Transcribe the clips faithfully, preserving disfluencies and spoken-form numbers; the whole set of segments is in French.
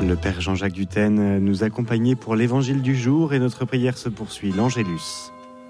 Le Père Jean-Jacques Dutène nous accompagnait pour l'évangile du jour et notre prière se poursuit, l'Angélus.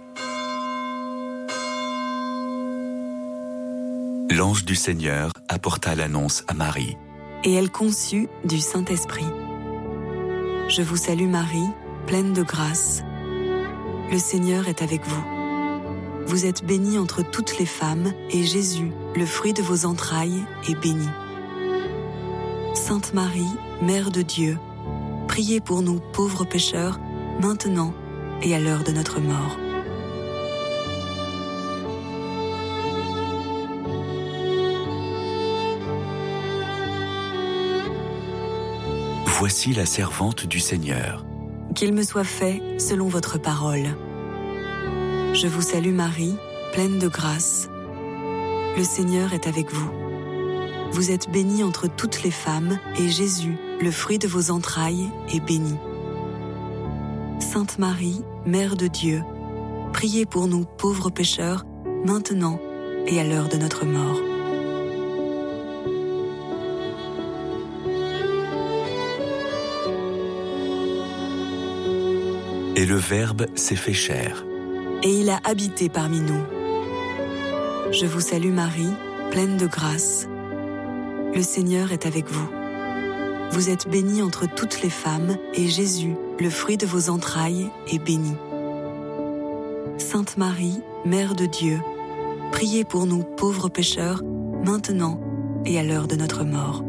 L'ange du Seigneur apporta l'annonce à Marie. Et elle conçut du Saint-Esprit. Je vous salue Marie, pleine de grâce. Le Seigneur est avec vous. Vous êtes bénie entre toutes les femmes, et Jésus, le fruit de vos entrailles, est béni. Sainte Marie, Mère de Dieu, priez pour nous pauvres pécheurs, maintenant et à l'heure de notre mort. Voici la servante du Seigneur. Qu'il me soit fait selon votre parole. Je vous salue Marie, pleine de grâce. Le Seigneur est avec vous. Vous êtes bénie entre toutes les femmes, et Jésus, le fruit de vos entrailles, est béni. Sainte Marie, Mère de Dieu, priez pour nous pauvres pécheurs, maintenant et à l'heure de notre mort. Et le Verbe s'est fait chair. Et il a habité parmi nous. Je vous salue Marie, pleine de grâce. Le Seigneur est avec vous. Vous êtes bénie entre toutes les femmes, et Jésus, le fruit de vos entrailles, est béni. Sainte Marie, Mère de Dieu, priez pour nous pauvres pécheurs, maintenant et à l'heure de notre mort.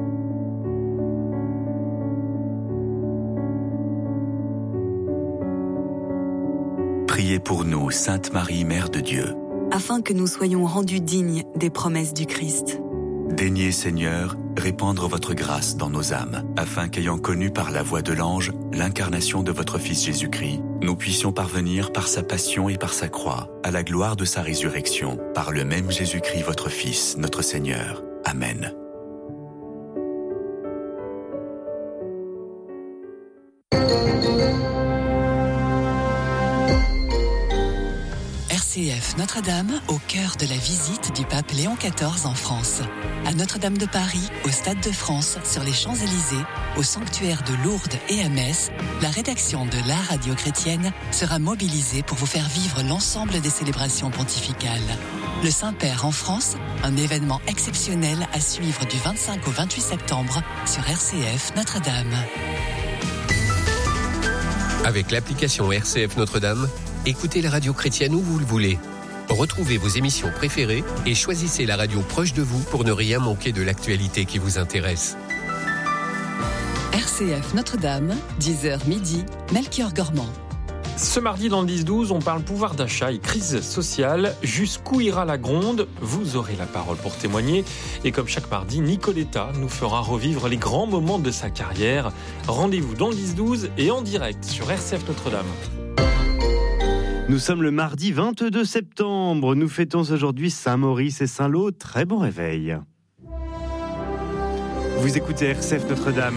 Priez pour nous, Sainte Marie, Mère de Dieu, afin que nous soyons rendus dignes des promesses du Christ. Daignez, Seigneur, répandre votre grâce dans nos âmes, afin qu'ayant connu par la voix de l'ange l'incarnation de votre Fils Jésus-Christ, nous puissions parvenir par sa passion et par sa croix à la gloire de sa résurrection, par le même Jésus-Christ, votre Fils, notre Seigneur. Amen. R C F Notre-Dame, au cœur de la visite du pape Léon quatorze en France. À Notre-Dame de Paris, au Stade de France, sur les Champs-Élysées, au sanctuaire de Lourdes et à Metz, la rédaction de la radio chrétienne sera mobilisée pour vous faire vivre l'ensemble des célébrations pontificales. Le Saint-Père en France, un événement exceptionnel à suivre du vingt-cinq au vingt-huit septembre sur R C F Notre-Dame. Avec l'application R C F Notre-Dame, écoutez la radio chrétienne où vous le voulez. Retrouvez vos émissions préférées et choisissez la radio proche de vous pour ne rien manquer de l'actualité qui vous intéresse. R C F Notre-Dame, dix heures midi, Melchior Gormand. Ce mardi dans le dix douze, on parle pouvoir d'achat et crise sociale. Jusqu'où ira la gronde ? Vous aurez la parole pour témoigner. Et comme chaque mardi, Nicoletta nous fera revivre les grands moments de sa carrière. Rendez-vous dans le dix douze et en direct sur R C F Notre-Dame. Nous sommes le mardi vingt-deux septembre. Nous fêtons aujourd'hui Saint-Maurice et Saint-Lô. Très bon réveil. Vous écoutez R C F Notre-Dame.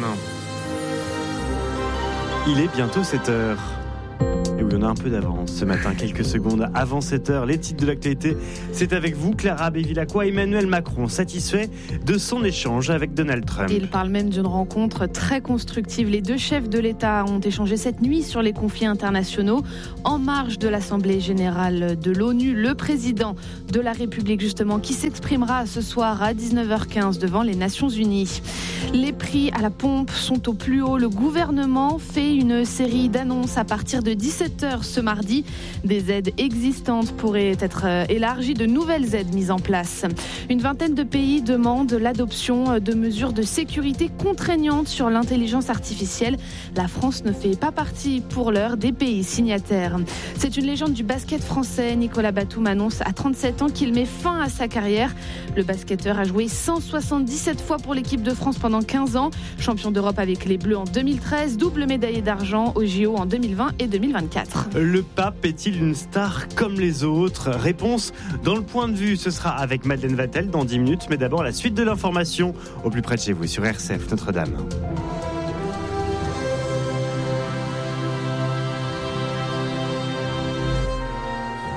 Il est bientôt sept heures. Et oui, on a un peu d'avance ce matin, quelques secondes avant sept heures. Les titres de l'actualité, c'est avec vous, Clara Bévilacqua. Emmanuel Macron satisfait de son échange avec Donald Trump. Il parle même d'une rencontre très constructive. Les deux chefs de l'État ont échangé cette nuit sur les conflits internationaux. En marge de l'Assemblée générale de l'ONU, le président de la République, justement, qui s'exprimera ce soir à dix-neuf heures quinze devant les Nations Unies. Les prix à la pompe sont au plus haut. Le gouvernement fait une série d'annonces à partir de dix-sept heures ce mardi. Des aides existantes pourraient être élargies, de nouvelles aides mises en place. Une vingtaine de pays demandent l'adoption de mesures de sécurité contraignantes sur l'intelligence artificielle. La France ne fait pas partie pour l'heure des pays signataires. C'est une légende du basket français. Nicolas Batum annonce à trente-sept ans qu'il met fin à sa carrière. Le basketteur a joué cent soixante-dix-sept fois pour l'équipe de France pendant quinze ans. Champion d'Europe avec les Bleus en deux mille treize, double médaillé d'argent aux J O en deux mille vingt et deux mille vingt-quatre. Le pape est-il une star comme les autres ? Réponse dans le point de vue. Ce sera avec Madeleine Vatel dans dix minutes. Mais d'abord, la suite de l'information au plus près de chez vous sur R C F Notre-Dame.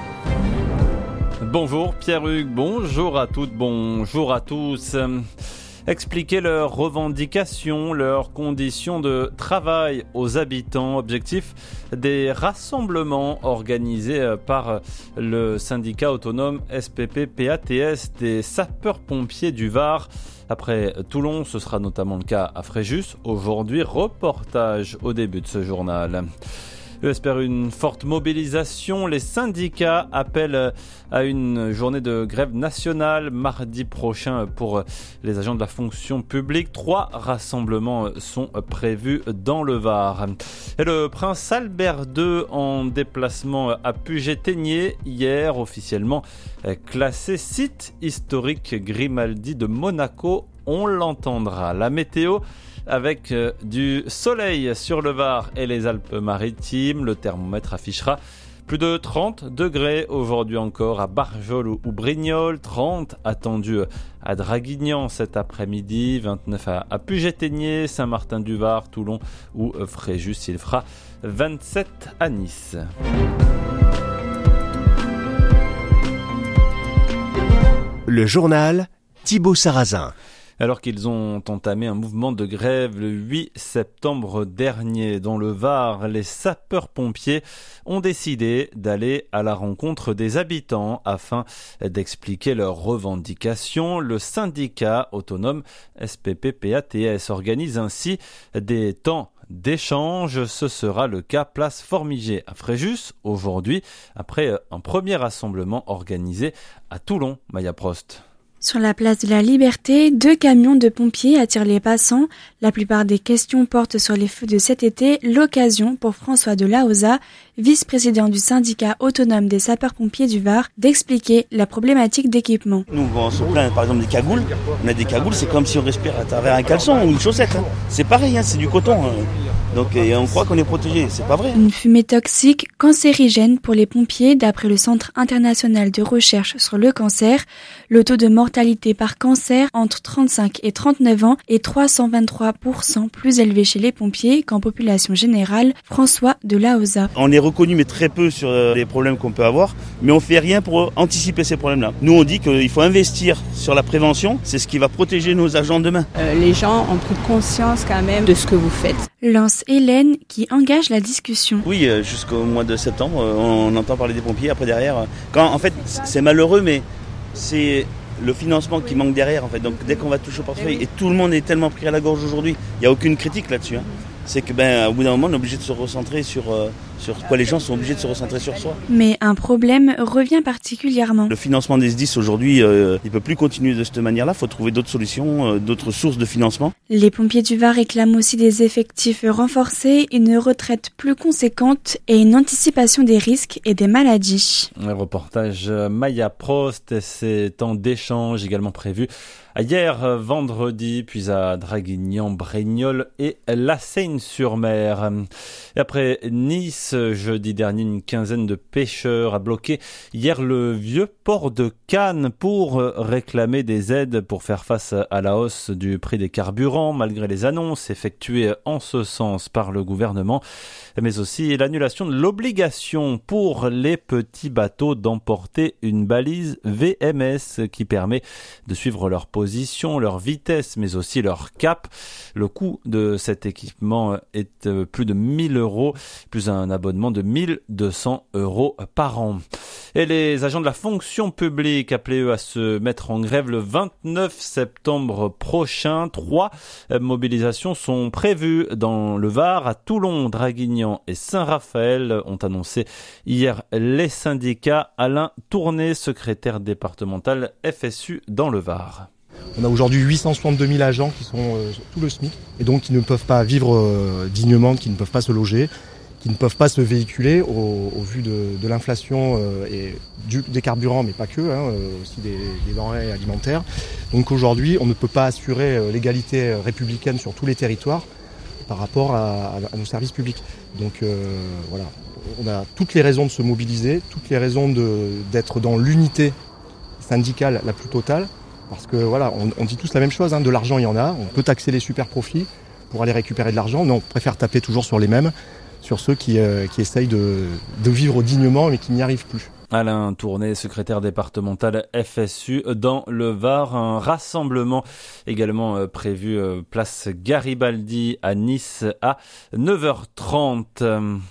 Bonjour Pierre-Hugues, bonjour à toutes, bonjour à tous. expliquer leurs revendications, leurs conditions de travail aux habitants. Objectif des rassemblements organisés par le syndicat autonome S P P P A T S des sapeurs-pompiers du Var. Après Toulon, ce sera notamment le cas à Fréjus. Aujourd'hui, reportage au début de ce journal. Eux espèrent une forte mobilisation. Les syndicats appellent à une journée de grève nationale mardi prochain pour les agents de la fonction publique. Trois rassemblements sont prévus dans le Var. Et le prince Albert deux en déplacement à Puget-Théniers hier, officiellement classé site historique Grimaldi de Monaco. On l'entendra. La météo avec euh, du soleil sur le Var et les Alpes-Maritimes. Le thermomètre affichera plus de trente degrés aujourd'hui encore à Barjol ou Brignoles, trente attendus à Draguignan cet après-midi, vingt-neuf à, à Puget-Théniers, Saint-Martin-du-Var, Toulon ou Fréjus. Il fera vingt-sept à Nice. Le journal Thibaut Sarrazin. Alors qu'ils ont entamé un mouvement de grève le huit septembre dernier dans le Var, les sapeurs-pompiers ont décidé d'aller à la rencontre des habitants afin d'expliquer leurs revendications. Le syndicat autonome S P P P A T S organise ainsi des temps d'échange. Ce sera le cas place Formigé à Fréjus aujourd'hui, après un premier rassemblement organisé à Toulon. Maya Prost. Sur la place de la Liberté, deux camions de pompiers attirent les passants. La plupart des questions portent sur les feux de cet été, l'occasion pour François de Laoza, vice-président du syndicat autonome des sapeurs-pompiers du Var, d'expliquer la problématique d'équipement. Nous, quand on se plaint par exemple des cagoules, on a des cagoules, c'est comme si on respire à travers un caleçon ou une chaussette. Hein. C'est pareil, hein, c'est du coton. Hein. Donc et on croit qu'on est protégé, c'est pas vrai. Une fumée toxique, cancérigène pour les pompiers, d'après le Centre international de recherche sur le cancer. Le taux de mortalité par cancer entre trente-cinq et trente-neuf ans est trois cent vingt-trois pour cent plus élevé chez les pompiers qu'en population générale. François de Laoza. On est reconnu mais très peu sur les problèmes qu'on peut avoir, mais on fait rien pour anticiper ces problèmes-là. Nous on dit qu'il faut investir sur la prévention, c'est ce qui va protéger nos agents demain. Euh, les gens ont pris conscience quand même de ce que vous faites. Lance Hélène qui engage la discussion. Oui, jusqu'au mois de septembre, on entend parler des pompiers. Après derrière, quand en fait c'est malheureux, mais c'est le financement qui manque derrière en fait. Donc dès qu'on va toucher au portefeuille, et tout le monde est tellement pris à la gorge aujourd'hui, il n'y a aucune critique là-dessus. Hein. C'est que ben au bout d'un moment, on est obligé de se recentrer sur euh, sur quoi les gens sont obligés de se recentrer sur soi. Mais un problème revient particulièrement. Le financement des S D I S aujourd'hui, euh, il peut plus continuer de cette manière-là. Il faut trouver d'autres solutions, euh, d'autres sources de financement. Les pompiers du Var réclament aussi des effectifs renforcés, une retraite plus conséquente et une anticipation des risques et des maladies. Un reportage Maya Prost et ces temps d'échange également prévus hier vendredi, puis à Draguignan, Brignoles et La Seyne-sur-Mer. Et après Nice, jeudi dernier, une quinzaine de pêcheurs a bloqué hier le vieux port de Cannes pour réclamer des aides pour faire face à la hausse du prix des carburants, malgré les annonces effectuées en ce sens par le gouvernement, mais aussi l'annulation de l'obligation pour les petits bateaux d'emporter une balise V M S qui permet de suivre leur position, leur vitesse, mais aussi leur cap. Le coût de cet équipement est plus de mille euros, plus un abonnement de mille deux cents euros par an. Et les agents de la fonction publique appelés eux à se mettre en grève le vingt-neuf septembre prochain. Trois mobilisations sont prévues dans le Var, à Toulon, Draguignan et Saint-Raphaël, ont annoncé hier les syndicats. Alain Tourné, secrétaire départemental F S U dans le Var. On a aujourd'hui huit cent soixante-deux mille agents qui sont euh, sous le SMIC et donc qui ne peuvent pas vivre euh, dignement, qui ne peuvent pas se loger, qui ne peuvent pas se véhiculer au, au vu de, de l'inflation euh, et du, des carburants, mais pas que, hein, euh, aussi des, des denrées alimentaires. Donc aujourd'hui, on ne peut pas assurer euh, l'égalité républicaine sur tous les territoires par rapport à, à, à nos services publics. Donc euh, voilà, on a toutes les raisons de se mobiliser, toutes les raisons de, d'être dans l'unité syndicale la plus totale. Parce que voilà, on, on dit tous la même chose, hein, de l'argent il y en a, on peut taxer les super profits pour aller récupérer de l'argent, mais on préfère taper toujours sur les mêmes, sur ceux qui, euh, qui essayent de, de vivre dignement mais qui n'y arrivent plus. Alain Tourné, secrétaire départemental F S U dans le Var. Un rassemblement également prévu place Garibaldi à Nice à neuf heures trente.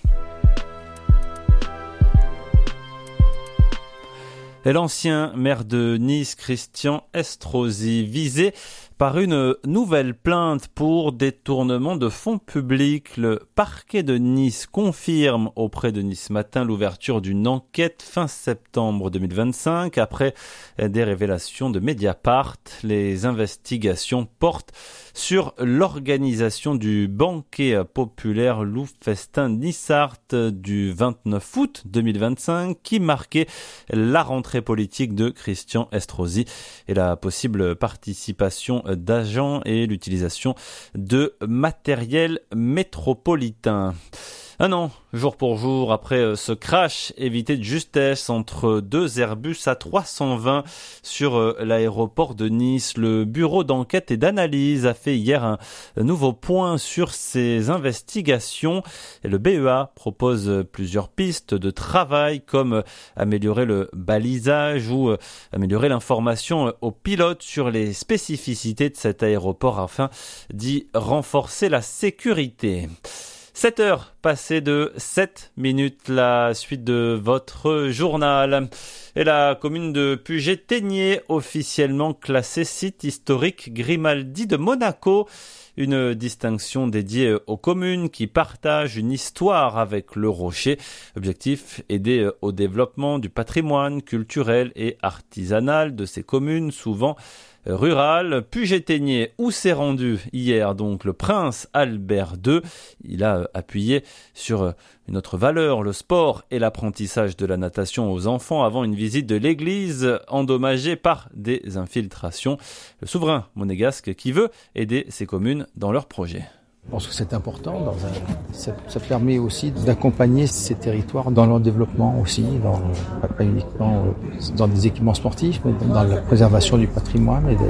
Et l'ancien maire de Nice, Christian Estrosi, visé par une nouvelle plainte pour détournement de fonds publics. Le parquet de Nice confirme auprès de Nice Matin l'ouverture d'une enquête fin septembre deux mille vingt-cinq. Après des révélations de Mediapart, les investigations portent sur l'organisation du banquet populaire Louvfestin Nissart du vingt-neuf août deux mille vingt-cinq qui marquait la rentrée politique de Christian Estrosi et la possible participation d'agents et l'utilisation de matériel métropolitain. Un an, jour pour jour, après ce crash évité de justesse entre deux Airbus A trois cent vingt sur l'aéroport de Nice, le bureau d'enquête et d'analyse a fait hier un nouveau point sur ces investigations. Et le B E A propose plusieurs pistes de travail comme améliorer le balisage ou améliorer l'information aux pilotes sur les spécificités de cet aéroport afin d'y renforcer la sécurité. sept heures passées de sept minutes, la suite de votre journal. Et la commune de Puget-Théniers, officiellement classée site historique Grimaldi de Monaco. Une distinction dédiée aux communes qui partagent une histoire avec le Rocher. Objectif, aider au développement du patrimoine culturel et artisanal de ces communes, souvent rurales. Puget-Théniers, où s'est rendu hier donc le prince Albert deux. Il a appuyé sur une autre valeur, le sport et l'apprentissage de la natation aux enfants avant une visite de l'église endommagée par des infiltrations. Le souverain monégasque qui veut aider ces communes dans leurs projets. Je pense que c'est important. Dans un, ça, ça permet aussi d'accompagner ces territoires dans leur développement aussi, dans, pas uniquement dans des équipements sportifs, mais dans la préservation du patrimoine et de,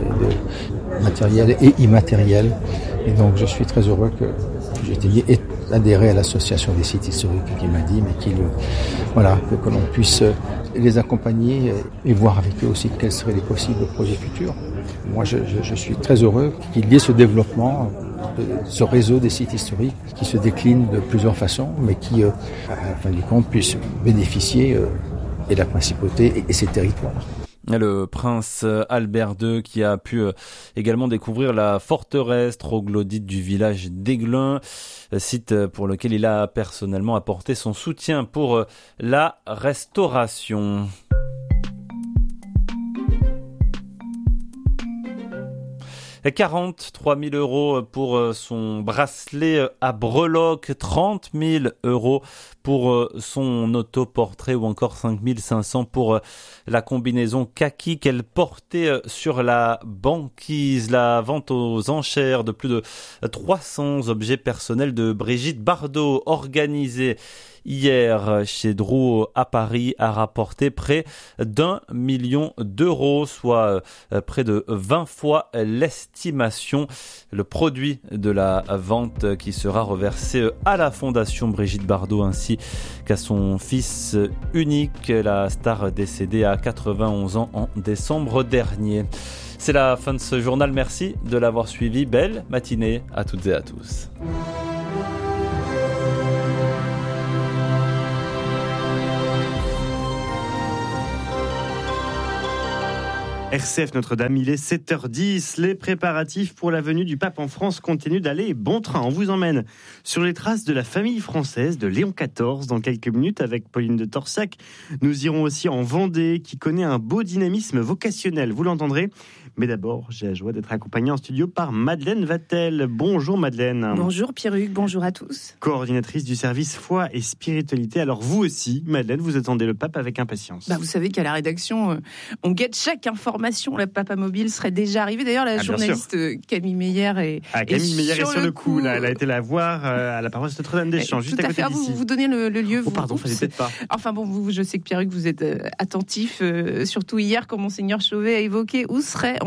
de matériel et immatériel. Et donc je suis très heureux que j'ai été adhéré à l'association des sites historiques qui m'a dit, mais qu'il, voilà, que, que l'on puisse les accompagner et voir avec eux aussi quels seraient les possibles projets futurs. Moi, je, je, je suis très heureux qu'il y ait ce développement, ce réseau des sites historiques qui se décline de plusieurs façons, mais qui, euh, à la fin du compte, puisse bénéficier euh, et de la principauté et, et ses territoires. Le prince Albert deux qui a pu également découvrir la forteresse troglodyte du village d'Aiglun, site pour lequel il a personnellement apporté son soutien pour la restauration. quarante-trois mille euros pour son bracelet à breloques, trente mille euros pour son autoportrait ou encore cinq mille cinq cents pour la combinaison kaki qu'elle portait sur la banquise. La vente aux enchères de plus de trois cents objets personnels de Brigitte Bardot organisée hier chez Drouot à Paris a rapporté près d'un million d'euros, soit près de vingt fois l'estimation. Le produit de la vente qui sera reversé à la Fondation Brigitte Bardot ainsi qu'à son fils unique, la star décédée à quatre-vingt-onze ans en décembre dernier. C'est la fin de ce journal. Merci de l'avoir suivi. Belle matinée à toutes et à tous. R C F Notre-Dame, il est sept heures dix. Les préparatifs pour la venue du pape en France continuent d'aller bon train. On vous emmène sur les traces de la famille française de Léon quatorze dans quelques minutes avec Pauline de Torsac. Nous irons aussi en Vendée qui connaît un beau dynamisme vocationnel. Vous l'entendrez. Mais d'abord, j'ai la joie d'être accompagnée en studio par Madeleine Vatel. Bonjour Madeleine. Bonjour Pierruc, bonjour à tous. Coordinatrice du service foi et spiritualité. Alors vous aussi, Madeleine, vous attendez le pape avec impatience. Bah, vous savez qu'à la rédaction, euh, on guette chaque information. Le Papa Mobile serait déjà arrivé. D'ailleurs, la ah, journaliste Camille Meyer est, ah, Camille est Meyer sur, est sur le coup. coup. Là, elle a été la voir euh, à la paroisse Notre-Dame-des-Champs, juste Tout à, à côté fait. d'ici. Vous, vous donnez le, le lieu. Oh vous, pardon, fallait peut-être pas. Enfin bon, vous, je sais que Pierruc, vous êtes euh, attentif, euh, surtout hier quand Monseigneur Chauvet a évoqué où serait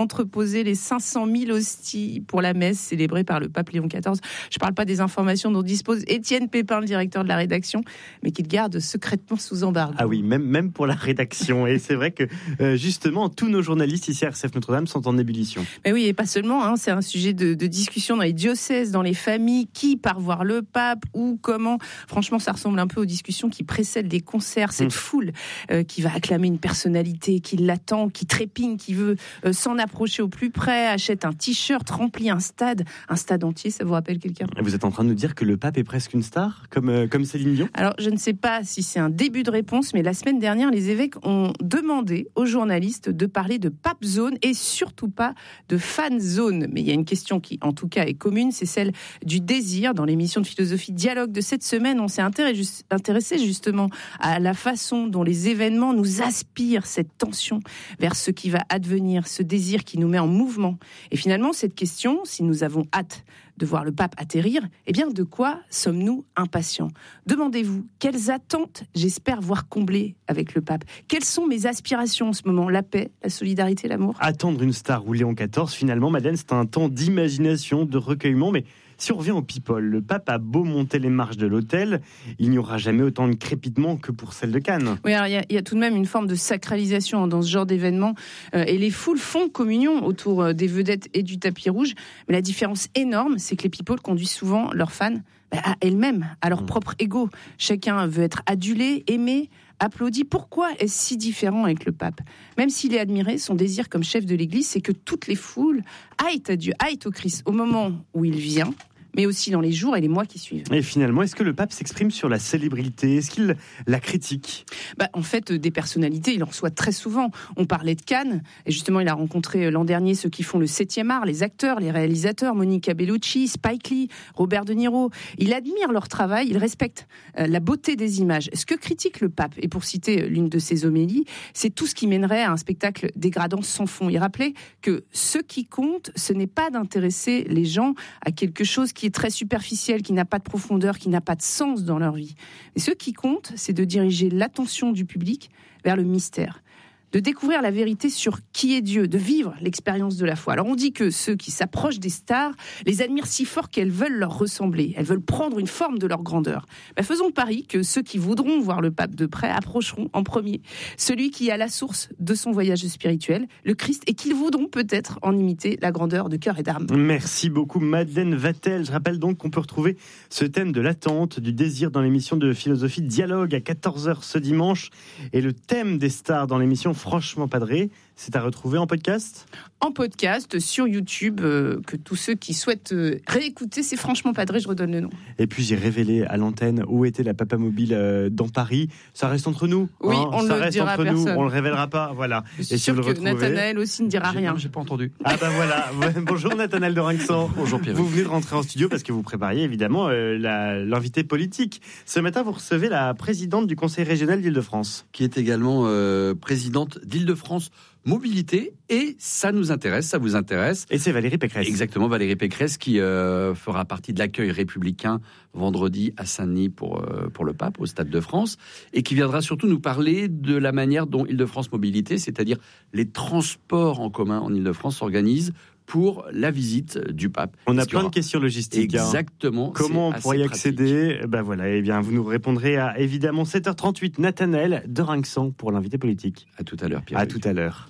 entreposer les cinq cent mille hosties pour la messe célébrée par le pape Léon quatorze. Je ne parle pas des informations dont dispose Étienne Pépin, le directeur de la rédaction, mais qu'il garde secrètement sous embargo. Ah oui, même, même pour la rédaction. Et c'est vrai que euh, justement, tous nos journalistes ici à R C F Notre-Dame sont en ébullition. Mais oui, et pas seulement, hein, c'est un sujet de, de discussion dans les diocèses, dans les familles, qui part voir le pape, ou comment. Franchement, ça ressemble un peu aux discussions qui précèdent les concerts, cette mmh. foule euh, qui va acclamer une personnalité, qui l'attend, qui trépigne, qui veut euh, s'en approcher au plus près, achète un t-shirt, remplit un stade, un stade entier, ça vous rappelle quelqu'un ? Vous êtes en train de nous dire que le pape est presque une star, comme, euh, comme Céline Dion ? Alors, je ne sais pas si c'est un début de réponse, mais la semaine dernière, les évêques ont demandé aux journalistes de parler de pape zone et surtout pas de fan zone. Mais il y a une question qui, en tout cas, est commune, c'est celle du désir. Dans l'émission de Philosophie Dialogue de cette semaine, on s'est intéressé justement à la façon dont les événements nous aspirent cette tension vers ce qui va advenir, ce désir qui nous met en mouvement. Et finalement, cette question, si nous avons hâte de voir le pape atterrir, eh bien, de quoi sommes-nous impatients ? Demandez-vous, quelles attentes j'espère voir comblées avec le pape ? Quelles sont mes aspirations en ce moment ? La paix, la solidarité, l'amour ? Attendre une star ou Léon quatorze, finalement, Madeleine, c'est un temps d'imagination, de recueillement, mais si on revient au people, le pape a beau monter les marches de l'hôtel, il n'y aura jamais autant de crépitement que pour celle de Cannes. Oui, alors il y, y a tout de même une forme de sacralisation dans ce genre d'événement, euh, et les foules font communion autour euh, des vedettes et du tapis rouge, mais la différence énorme, c'est que les people conduisent souvent leurs fans bah, à elles-mêmes, à leur mmh. propre ego. Chacun veut être adulé, aimé, applaudi. Pourquoi est-ce si différent avec le pape ? Même s'il est admiré, son désir comme chef de l'Église, c'est que toutes les foules aillent à Dieu, aillent au Christ au moment où il vient, mais aussi dans les jours et les mois qui suivent. Et finalement, est-ce que le pape s'exprime sur la célébrité ? Est-ce qu'il la critique ? bah, En fait, des personnalités, il en reçoit très souvent. On parlait de Cannes, et justement, il a rencontré l'an dernier ceux qui font le septième art, les acteurs, les réalisateurs, Monica Bellucci, Spike Lee, Robert De Niro. Il admire leur travail, il respecte euh, la beauté des images. Ce que critique le pape, et pour citer l'une de ses homélies, c'est tout ce qui mènerait à un spectacle dégradant sans fond. Il rappelait que ce qui compte, ce n'est pas d'intéresser les gens à quelque chose qui qui est très superficiel, qui n'a pas de profondeur, qui n'a pas de sens dans leur vie. Mais ce qui compte, c'est de diriger l'attention du public vers le mystère, de découvrir la vérité sur qui est Dieu, de vivre l'expérience de la foi. Alors on dit que ceux qui s'approchent des stars les admirent si fort qu'elles veulent leur ressembler, elles veulent prendre une forme de leur grandeur. Ben faisons le pari que ceux qui voudront voir le pape de près approcheront en premier celui qui est à la source de son voyage spirituel, le Christ, et qu'ils voudront peut-être en imiter la grandeur de cœur et d'âme. Merci beaucoup Madeleine Vatel. Je rappelle donc qu'on peut retrouver ce thème de l'attente, du désir dans l'émission de Philosophie Dialogue à quatorze heures ce dimanche, et le thème des stars dans l'émission Franchement Padré, c'est à retrouver en podcast ? En podcast, sur YouTube, euh, que tous ceux qui souhaitent euh, réécouter, c'est Franchement Padré, je redonne le nom. Et puis j'ai révélé à l'antenne où était la Papa Mobile euh, dans Paris. Ça reste entre nous. Oui, hein, on ça ne le reste dira entre à personne. Nous, on le révélera pas. Voilà. Je suis Et sûr si vous que le retrouvez, Nathanaël aussi ne dira j'ai, rien. J'ai pas entendu. Ah ben voilà. Bonjour Nathanaël de Rinxan. Bonjour Pierre. Vous venez de rentrer en studio parce que vous prépariez évidemment euh, la, l'invité politique. Ce matin, vous recevez la présidente du Conseil régional d'Île-de-France, qui est également euh, présidente d'Île-de-France Mobilité, et ça nous intéresse, ça vous intéresse. Et c'est Valérie Pécresse. Exactement, Valérie Pécresse qui euh, fera partie de l'accueil républicain vendredi à Saint-Denis pour, euh, pour le pape, au Stade de France, et qui viendra surtout nous parler de la manière dont Île-de-France Mobilité, c'est-à-dire les transports en commun en Île-de-France, s'organisent pour la visite du pape. On a plein de questions logistiques. Exactement. Hein. Comment on pourrait y accéder ? Ben voilà, eh bien, vous nous répondrez à évidemment sept heures trente-huit. Nathanaël de Rinxan pour l'invité politique. À tout à l'heure, Pierre. À tout à l'heure.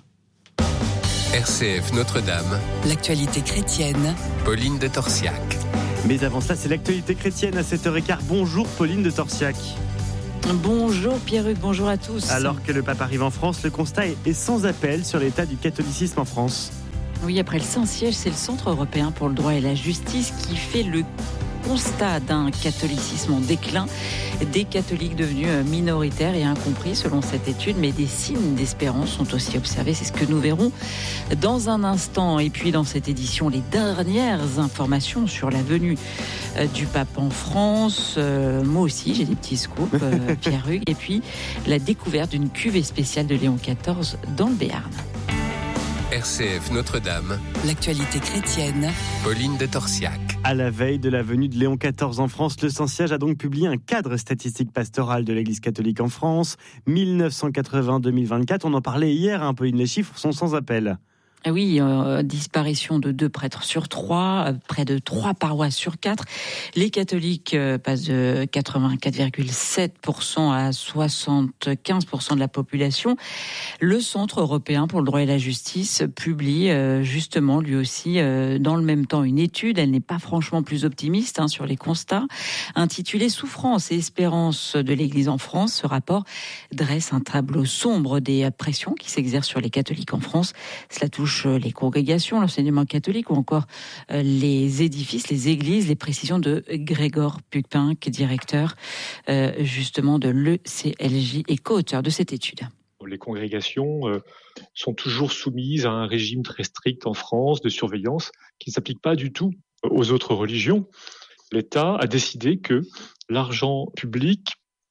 R C F Notre-Dame. L'actualité chrétienne. Pauline de Torsiac. Mais avant cela, c'est l'actualité chrétienne à sept heures quinze. Bonjour Pauline de Torsiac. Bonjour Pierruc, bonjour à tous. Alors que le pape arrive en France, le constat est sans appel sur l'état du catholicisme en France. Oui, après le Saint-Siège, c'est le Centre européen pour le droit et la justice qui fait le constat d'un catholicisme en déclin, des catholiques devenus minoritaires et incompris selon cette étude, mais des signes d'espérance sont aussi observés, c'est ce que nous verrons dans un instant. Et puis dans cette édition, les dernières informations sur la venue du pape en France. Euh, moi aussi, j'ai des petits scoops, euh, Pierre-Hugues, et puis la découverte d'une cuvée spéciale de Léon quatorze dans le Béarn. R C F Notre-Dame. L'actualité chrétienne. Pauline de Torsiac. À la veille de la venue de Léon quatorze en France, le Saint-Siège a donc publié un cadre statistique pastoral de l'Église catholique en France, mille neuf cent quatre-vingts à deux mille vingt-quatre. On en parlait hier, hein, Pauline, les chiffres sont sans appel. Oui, euh, disparition de deux prêtres sur trois, euh, près de trois paroisses sur quatre. Les catholiques euh, passent de quatre-vingt-quatre virgule sept pour cent à soixante-quinze pour cent de la population. Le Centre européen pour le droit et la justice publie euh, justement lui aussi euh, dans le même temps une étude, elle n'est pas franchement plus optimiste hein, sur les constats, intitulée « Souffrance et espérance de l'Église en France ». Ce rapport dresse un tableau sombre des pressions qui s'exercent sur les catholiques en France. Cela touche les congrégations, l'enseignement catholique ou encore les édifices, les églises, les précisions de Gregor Pupin, qui est directeur euh, justement de l'E C L J et co-auteur de cette étude. Les congrégations euh, sont toujours soumises à un régime très strict en France de surveillance qui ne s'applique pas du tout aux autres religions. L'État a décidé que l'argent public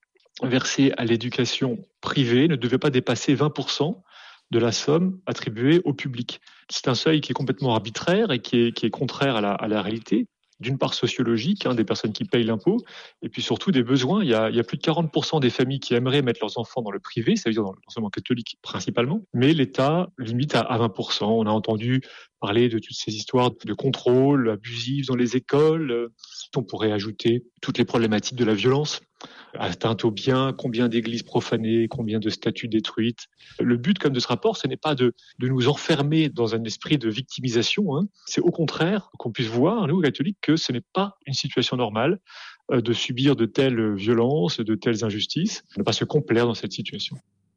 versé à l'éducation privée ne devait pas dépasser vingt pour cent de la somme attribuée au public. C'est un seuil qui est complètement arbitraire et qui est, qui est contraire à la, à la réalité, d'une part sociologique, hein, des personnes qui payent l'impôt, et puis surtout des besoins. Il y a, il y a plus de quarante pour cent des familles qui aimeraient mettre leurs enfants dans le privé, ça veut dire dans l'enseignement catholique principalement, mais l'État limite à, à vingt pour cent. On a entendu parler de toutes ces histoires de contrôle abusif dans les écoles. On pourrait ajouter toutes les problématiques de la violence, atteinte aux biens, combien d'églises profanées, combien de statues détruites. Le but comme de ce rapport, ce n'est pas de, de nous enfermer dans un esprit de victimisation, hein. C'est au contraire qu'on puisse voir, nous, catholiques, que ce n'est pas une situation normale euh, de subir de telles violences, de telles injustices, ne pas se complaire dans cette situation.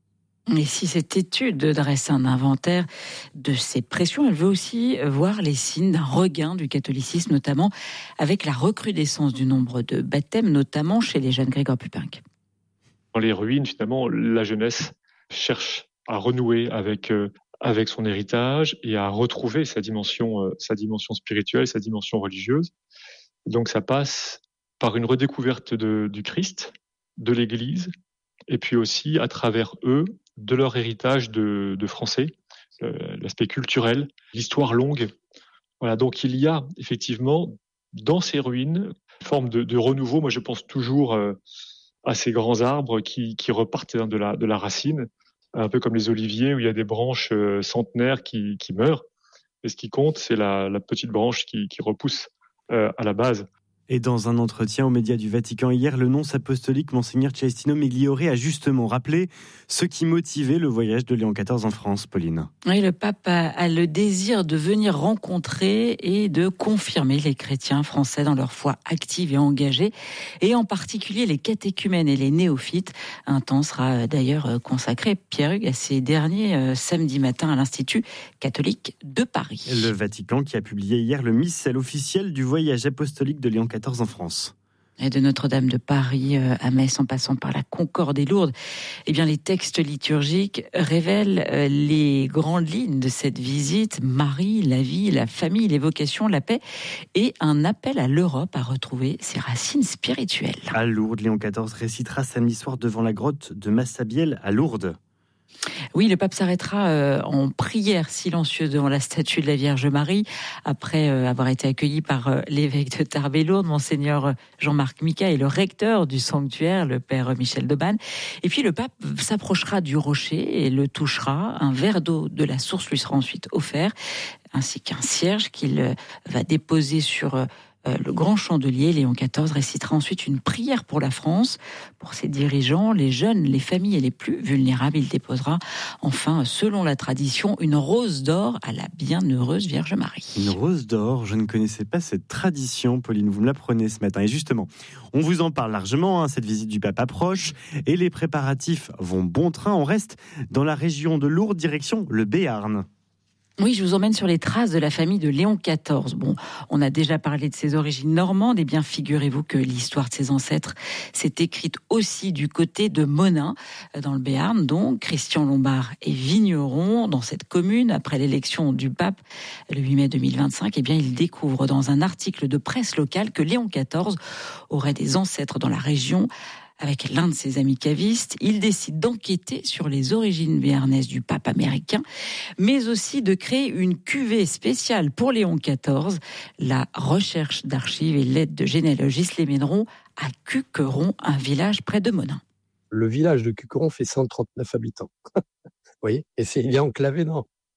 Et si cette étude dresse un inventaire de ces pressions, elle veut aussi voir les signes d'un regain du catholicisme, notamment avec la recrudescence du nombre de baptêmes, notamment chez les jeunes. Grégoire Pupin. Dans les ruines, finalement, la jeunesse cherche à renouer avec, euh, avec son héritage et à retrouver sa dimension, euh, sa dimension spirituelle, sa dimension religieuse. Donc ça passe par une redécouverte de, du Christ, de l'Église, et puis aussi à travers eux, de leur héritage de, de français, euh, l'aspect culturel, l'histoire longue. Voilà, donc il y a effectivement dans ces ruines une forme de, de renouveau. Moi, je pense toujours euh, à ces grands arbres qui, qui repartent de la, de la racine, un peu comme les oliviers où il y a des branches euh, centenaires qui, qui meurent. Et ce qui compte, c'est la, la petite branche qui, qui repousse euh, à la base. Et dans un entretien aux médias du Vatican hier, le nonce apostolique Monseigneur Celestino Migliore a justement rappelé ce qui motivait le voyage de Léon quatorze en France, Pauline. Oui, le pape a, a le désir de venir rencontrer et de confirmer les chrétiens français dans leur foi active et engagée, et en particulier les catéchumènes et les néophytes. Un temps sera d'ailleurs consacré, Pierre-Hugues, à ces derniers euh, samedi matin à l'Institut catholique de Paris. Le Vatican qui a publié hier le missel officiel du voyage apostolique de Léon quatorze en France. Et de Notre-Dame de Paris à Metz, en passant par la Concorde et Lourdes, eh bien, les textes liturgiques révèlent les grandes lignes de cette visite. Marie, la vie, la famille, l'évocation, la paix et un appel à l'Europe à retrouver ses racines spirituelles. À Lourdes, Léon quatorze récitera samedi soir devant la grotte de Massabielle à Lourdes. Oui, le pape s'arrêtera euh, en prière silencieuse devant la statue de la Vierge Marie, après euh, avoir été accueilli par euh, l'évêque de Tarbes et Lourdes, Monseigneur Jean-Marc Mica, et le recteur du sanctuaire, le père Michel Debanne. Et puis le pape s'approchera du rocher et le touchera. Un verre d'eau de la source lui sera ensuite offert, ainsi qu'un cierge qu'il euh, va déposer sur euh, le grand chandelier. Léon quatorze récitera ensuite une prière pour la France, pour ses dirigeants, les jeunes, les familles et les plus vulnérables. Il déposera enfin, selon la tradition, une rose d'or à la bienheureuse Vierge Marie. Une rose d'or, je ne connaissais pas cette tradition, Pauline, vous me l'apprenez ce matin. Et justement, on vous en parle largement, hein, cette visite du pape approche et les préparatifs vont bon train. On reste dans la région de Lourdes, direction le Béarn. Oui, je vous emmène sur les traces de la famille de Léon quatorze. Bon, on a déjà parlé de ses origines normandes. Eh bien, figurez-vous que l'histoire de ses ancêtres s'est écrite aussi du côté de Monin, dans le Béarn. Donc, Christian Lombard est vigneron dans cette commune. Après l'élection du pape, le huit mai deux mille vingt-cinq, eh bien, il découvre dans un article de presse locale que Léon quatorze aurait des ancêtres dans la région. Avec l'un de ses amis cavistes, il décide d'enquêter sur les origines béarnaises du pape américain, mais aussi de créer une cuvée spéciale pour Léon quatorze. La recherche d'archives et l'aide de généalogistes les mèneront à Cuqueron, un village près de Monin. Le village de Cuqueron fait cent trente-neuf habitants. Vous voyez ? Et c'est, il est enclavé dans,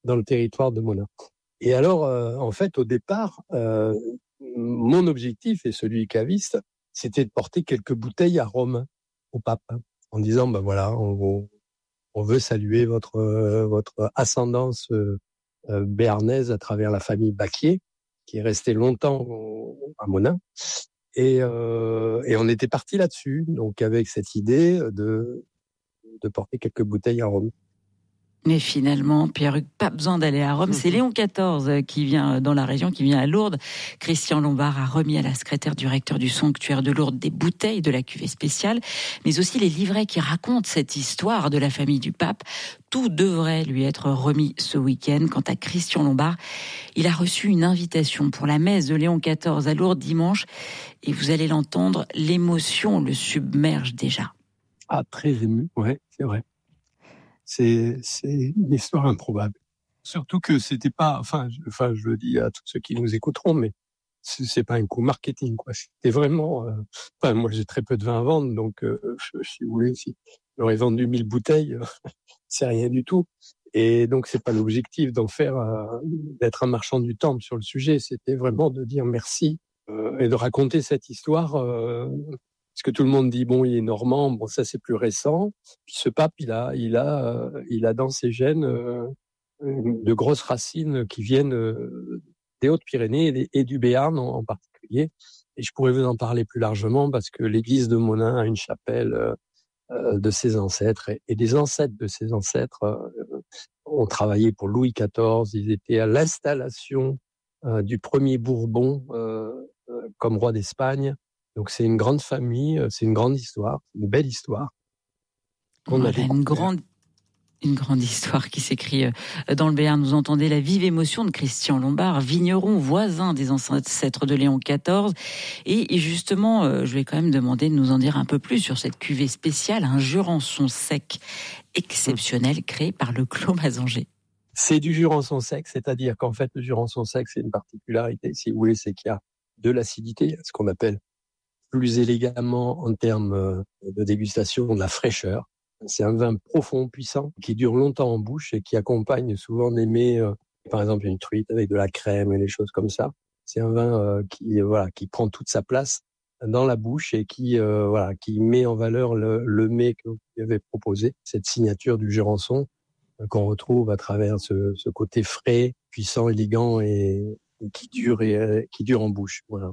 dans le territoire de Monin. Et alors, euh, en fait, au départ, euh, mon objectif et celui du caviste, c'était de porter quelques bouteilles à Rome au pape, hein, en disant, ben voilà, on, on veut saluer votre euh, votre ascendance euh, euh, béarnaise à travers la famille Baquier, qui est restée longtemps au, à Monin. Et, euh, et on était parti là-dessus, donc avec cette idée de de porter quelques bouteilles à Rome. Mais finalement, Pierre-Hugues, pas besoin d'aller à Rome. C'est Léon quatorze qui vient dans la région, qui vient à Lourdes. Christian Lombard a remis à la secrétaire du recteur du sanctuaire de Lourdes des bouteilles de la cuvée spéciale, mais aussi les livrets qui racontent cette histoire de la famille du pape. Tout devrait lui être remis ce week-end. Quant à Christian Lombard, il a reçu une invitation pour la messe de Léon quatorze à Lourdes dimanche. Et vous allez l'entendre, l'émotion le submerge déjà. Ah, très ému, ouais, c'est vrai. C'est, c'est une histoire improbable. Surtout que c'était pas, enfin, je, enfin, je le dis à tous ceux qui nous écouteront, mais c'est, c'est pas un coup marketing, quoi. C'était vraiment, euh, enfin, moi, j'ai très peu de vin à vendre, donc, euh, je, si vous voulez, si j'aurais vendu mille bouteilles, euh, c'est rien du tout. Et donc, c'est pas l'objectif d'en faire, euh, d'être un marchand du temple sur le sujet. C'était vraiment de dire merci, euh, et de raconter cette histoire, euh, parce que tout le monde dit bon, il est normand, bon ça c'est plus récent. Puis ce pape, il a, il a, euh, il a dans ses gènes euh, de grosses racines qui viennent euh, des Hautes-Pyrénées et, et du Béarn en, en particulier. Et je pourrais vous en parler plus largement parce que l'église de Monin a une chapelle euh, de ses ancêtres et, et des ancêtres de ses ancêtres euh, ont travaillé pour Louis quatorze. Ils étaient à l'installation euh, du premier Bourbon euh, euh, comme roi d'Espagne. Donc c'est une grande famille, c'est une grande histoire, une belle histoire. Voilà, une grande, une grande histoire qui s'écrit dans le Béarn. Vous entendez la vive émotion de Christian Lombard, vigneron voisin des ancêtres de Léon quatorze. Et justement, je vais quand même demander de nous en dire un peu plus sur cette cuvée spéciale, un jurançon sec exceptionnel créé par le Clos Mazanger. C'est du jurançon sec, c'est-à-dire qu'en fait le jurançon sec, c'est une particularité, si vous voulez, c'est qu'il y a de l'acidité, ce qu'on appelle plus élégamment en termes de dégustation, de la fraîcheur. C'est un vin profond, puissant, qui dure longtemps en bouche et qui accompagne souvent des mets, euh, par exemple une truite avec de la crème et des choses comme ça. C'est un vin euh, qui, voilà, qui prend toute sa place dans la bouche et qui, euh, voilà, qui met en valeur le, le mets que vous avez proposé, cette signature du Jurançon euh, qu'on retrouve à travers ce, ce côté frais, puissant, élégant et, et qui dure et euh, qui dure en bouche. Voilà.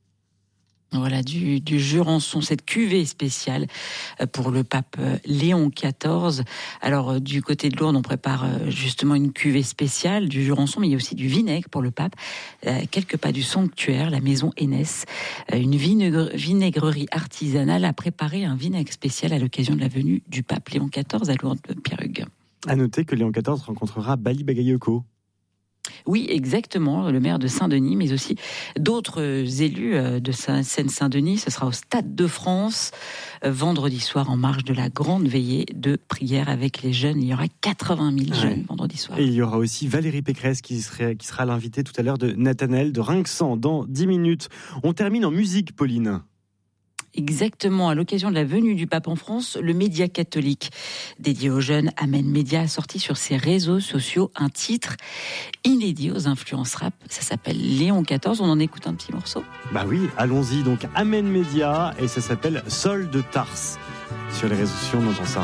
Voilà, du, du Jurançon, cette cuvée spéciale pour le pape Léon quatorze. Alors, du côté de Lourdes, on prépare justement une cuvée spéciale du Jurançon, mais il y a aussi du vinaigre pour le pape. Euh, quelques pas du sanctuaire, la maison Hénès, une vinaigre, vinaigrerie artisanale a préparé un vinaigre spécial à l'occasion de la venue du pape Léon quatorze à Lourdes, Pierre-Hugues. À noter que Léon quatorze rencontrera Bali Bagayoko. Oui, exactement, le maire de Saint-Denis, mais aussi d'autres élus de Seine-Saint-Denis. Ce sera au Stade de France, vendredi soir, en marge de la grande veillée de prière avec les jeunes. Il y aura quatre-vingt mille jeunes ouais. vendredi soir. Et il y aura aussi Valérie Pécresse qui, serait, qui sera l'invitée tout à l'heure de Nathanaël de Rinxan dans dix minutes. On termine en musique, Pauline. Exactement, à l'occasion de la venue du pape en France, le média catholique dédié aux jeunes, Amen Média, a sorti sur ses réseaux sociaux un titre inédit aux influences rap. Ça s'appelle Léon quatorze, on en écoute un petit morceau ? Bah oui, allons-y, donc Amen Média, et ça s'appelle Sol de Tarse. Sur les réseaux sociaux, on entend ça.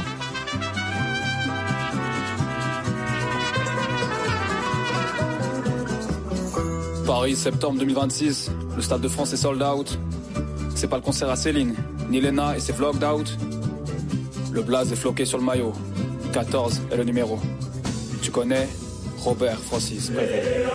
Paris, septembre deux mille vingt-six, le Stade de France est sold out. C'est pas le concert à Céline, ni Lena et ses vlogged out. Le blaze est floqué sur le maillot. quatorze est le numéro. Tu connais Robert Francis Prévost.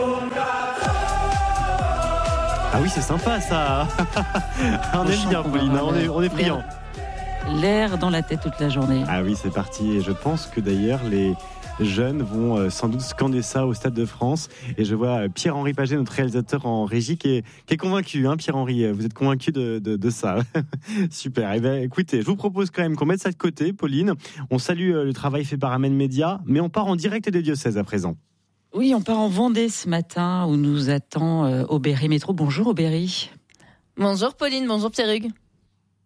Ah oui, c'est sympa ça. On aime bien, Pauline, on est, on est friand. L'air dans la tête toute la journée. Ah oui, c'est parti. Et je pense que d'ailleurs, les jeunes vont euh, sans doute scander ça au Stade de France. Et je vois Pierre-Henri Paget, notre réalisateur en régie, qui est, qui est convaincu. Hein, Pierre-Henri, vous êtes convaincu de, de, de ça. Super. Eh bien, écoutez, je vous propose quand même qu'on mette ça de côté, Pauline. On salue euh, le travail fait par Amen Média, mais on part en direct des diocèses à présent. Oui, on part en Vendée ce matin où nous attend euh, Aubéry Métro. Bonjour Aubéry. Bonjour Pauline, bonjour Pierre-Hugues.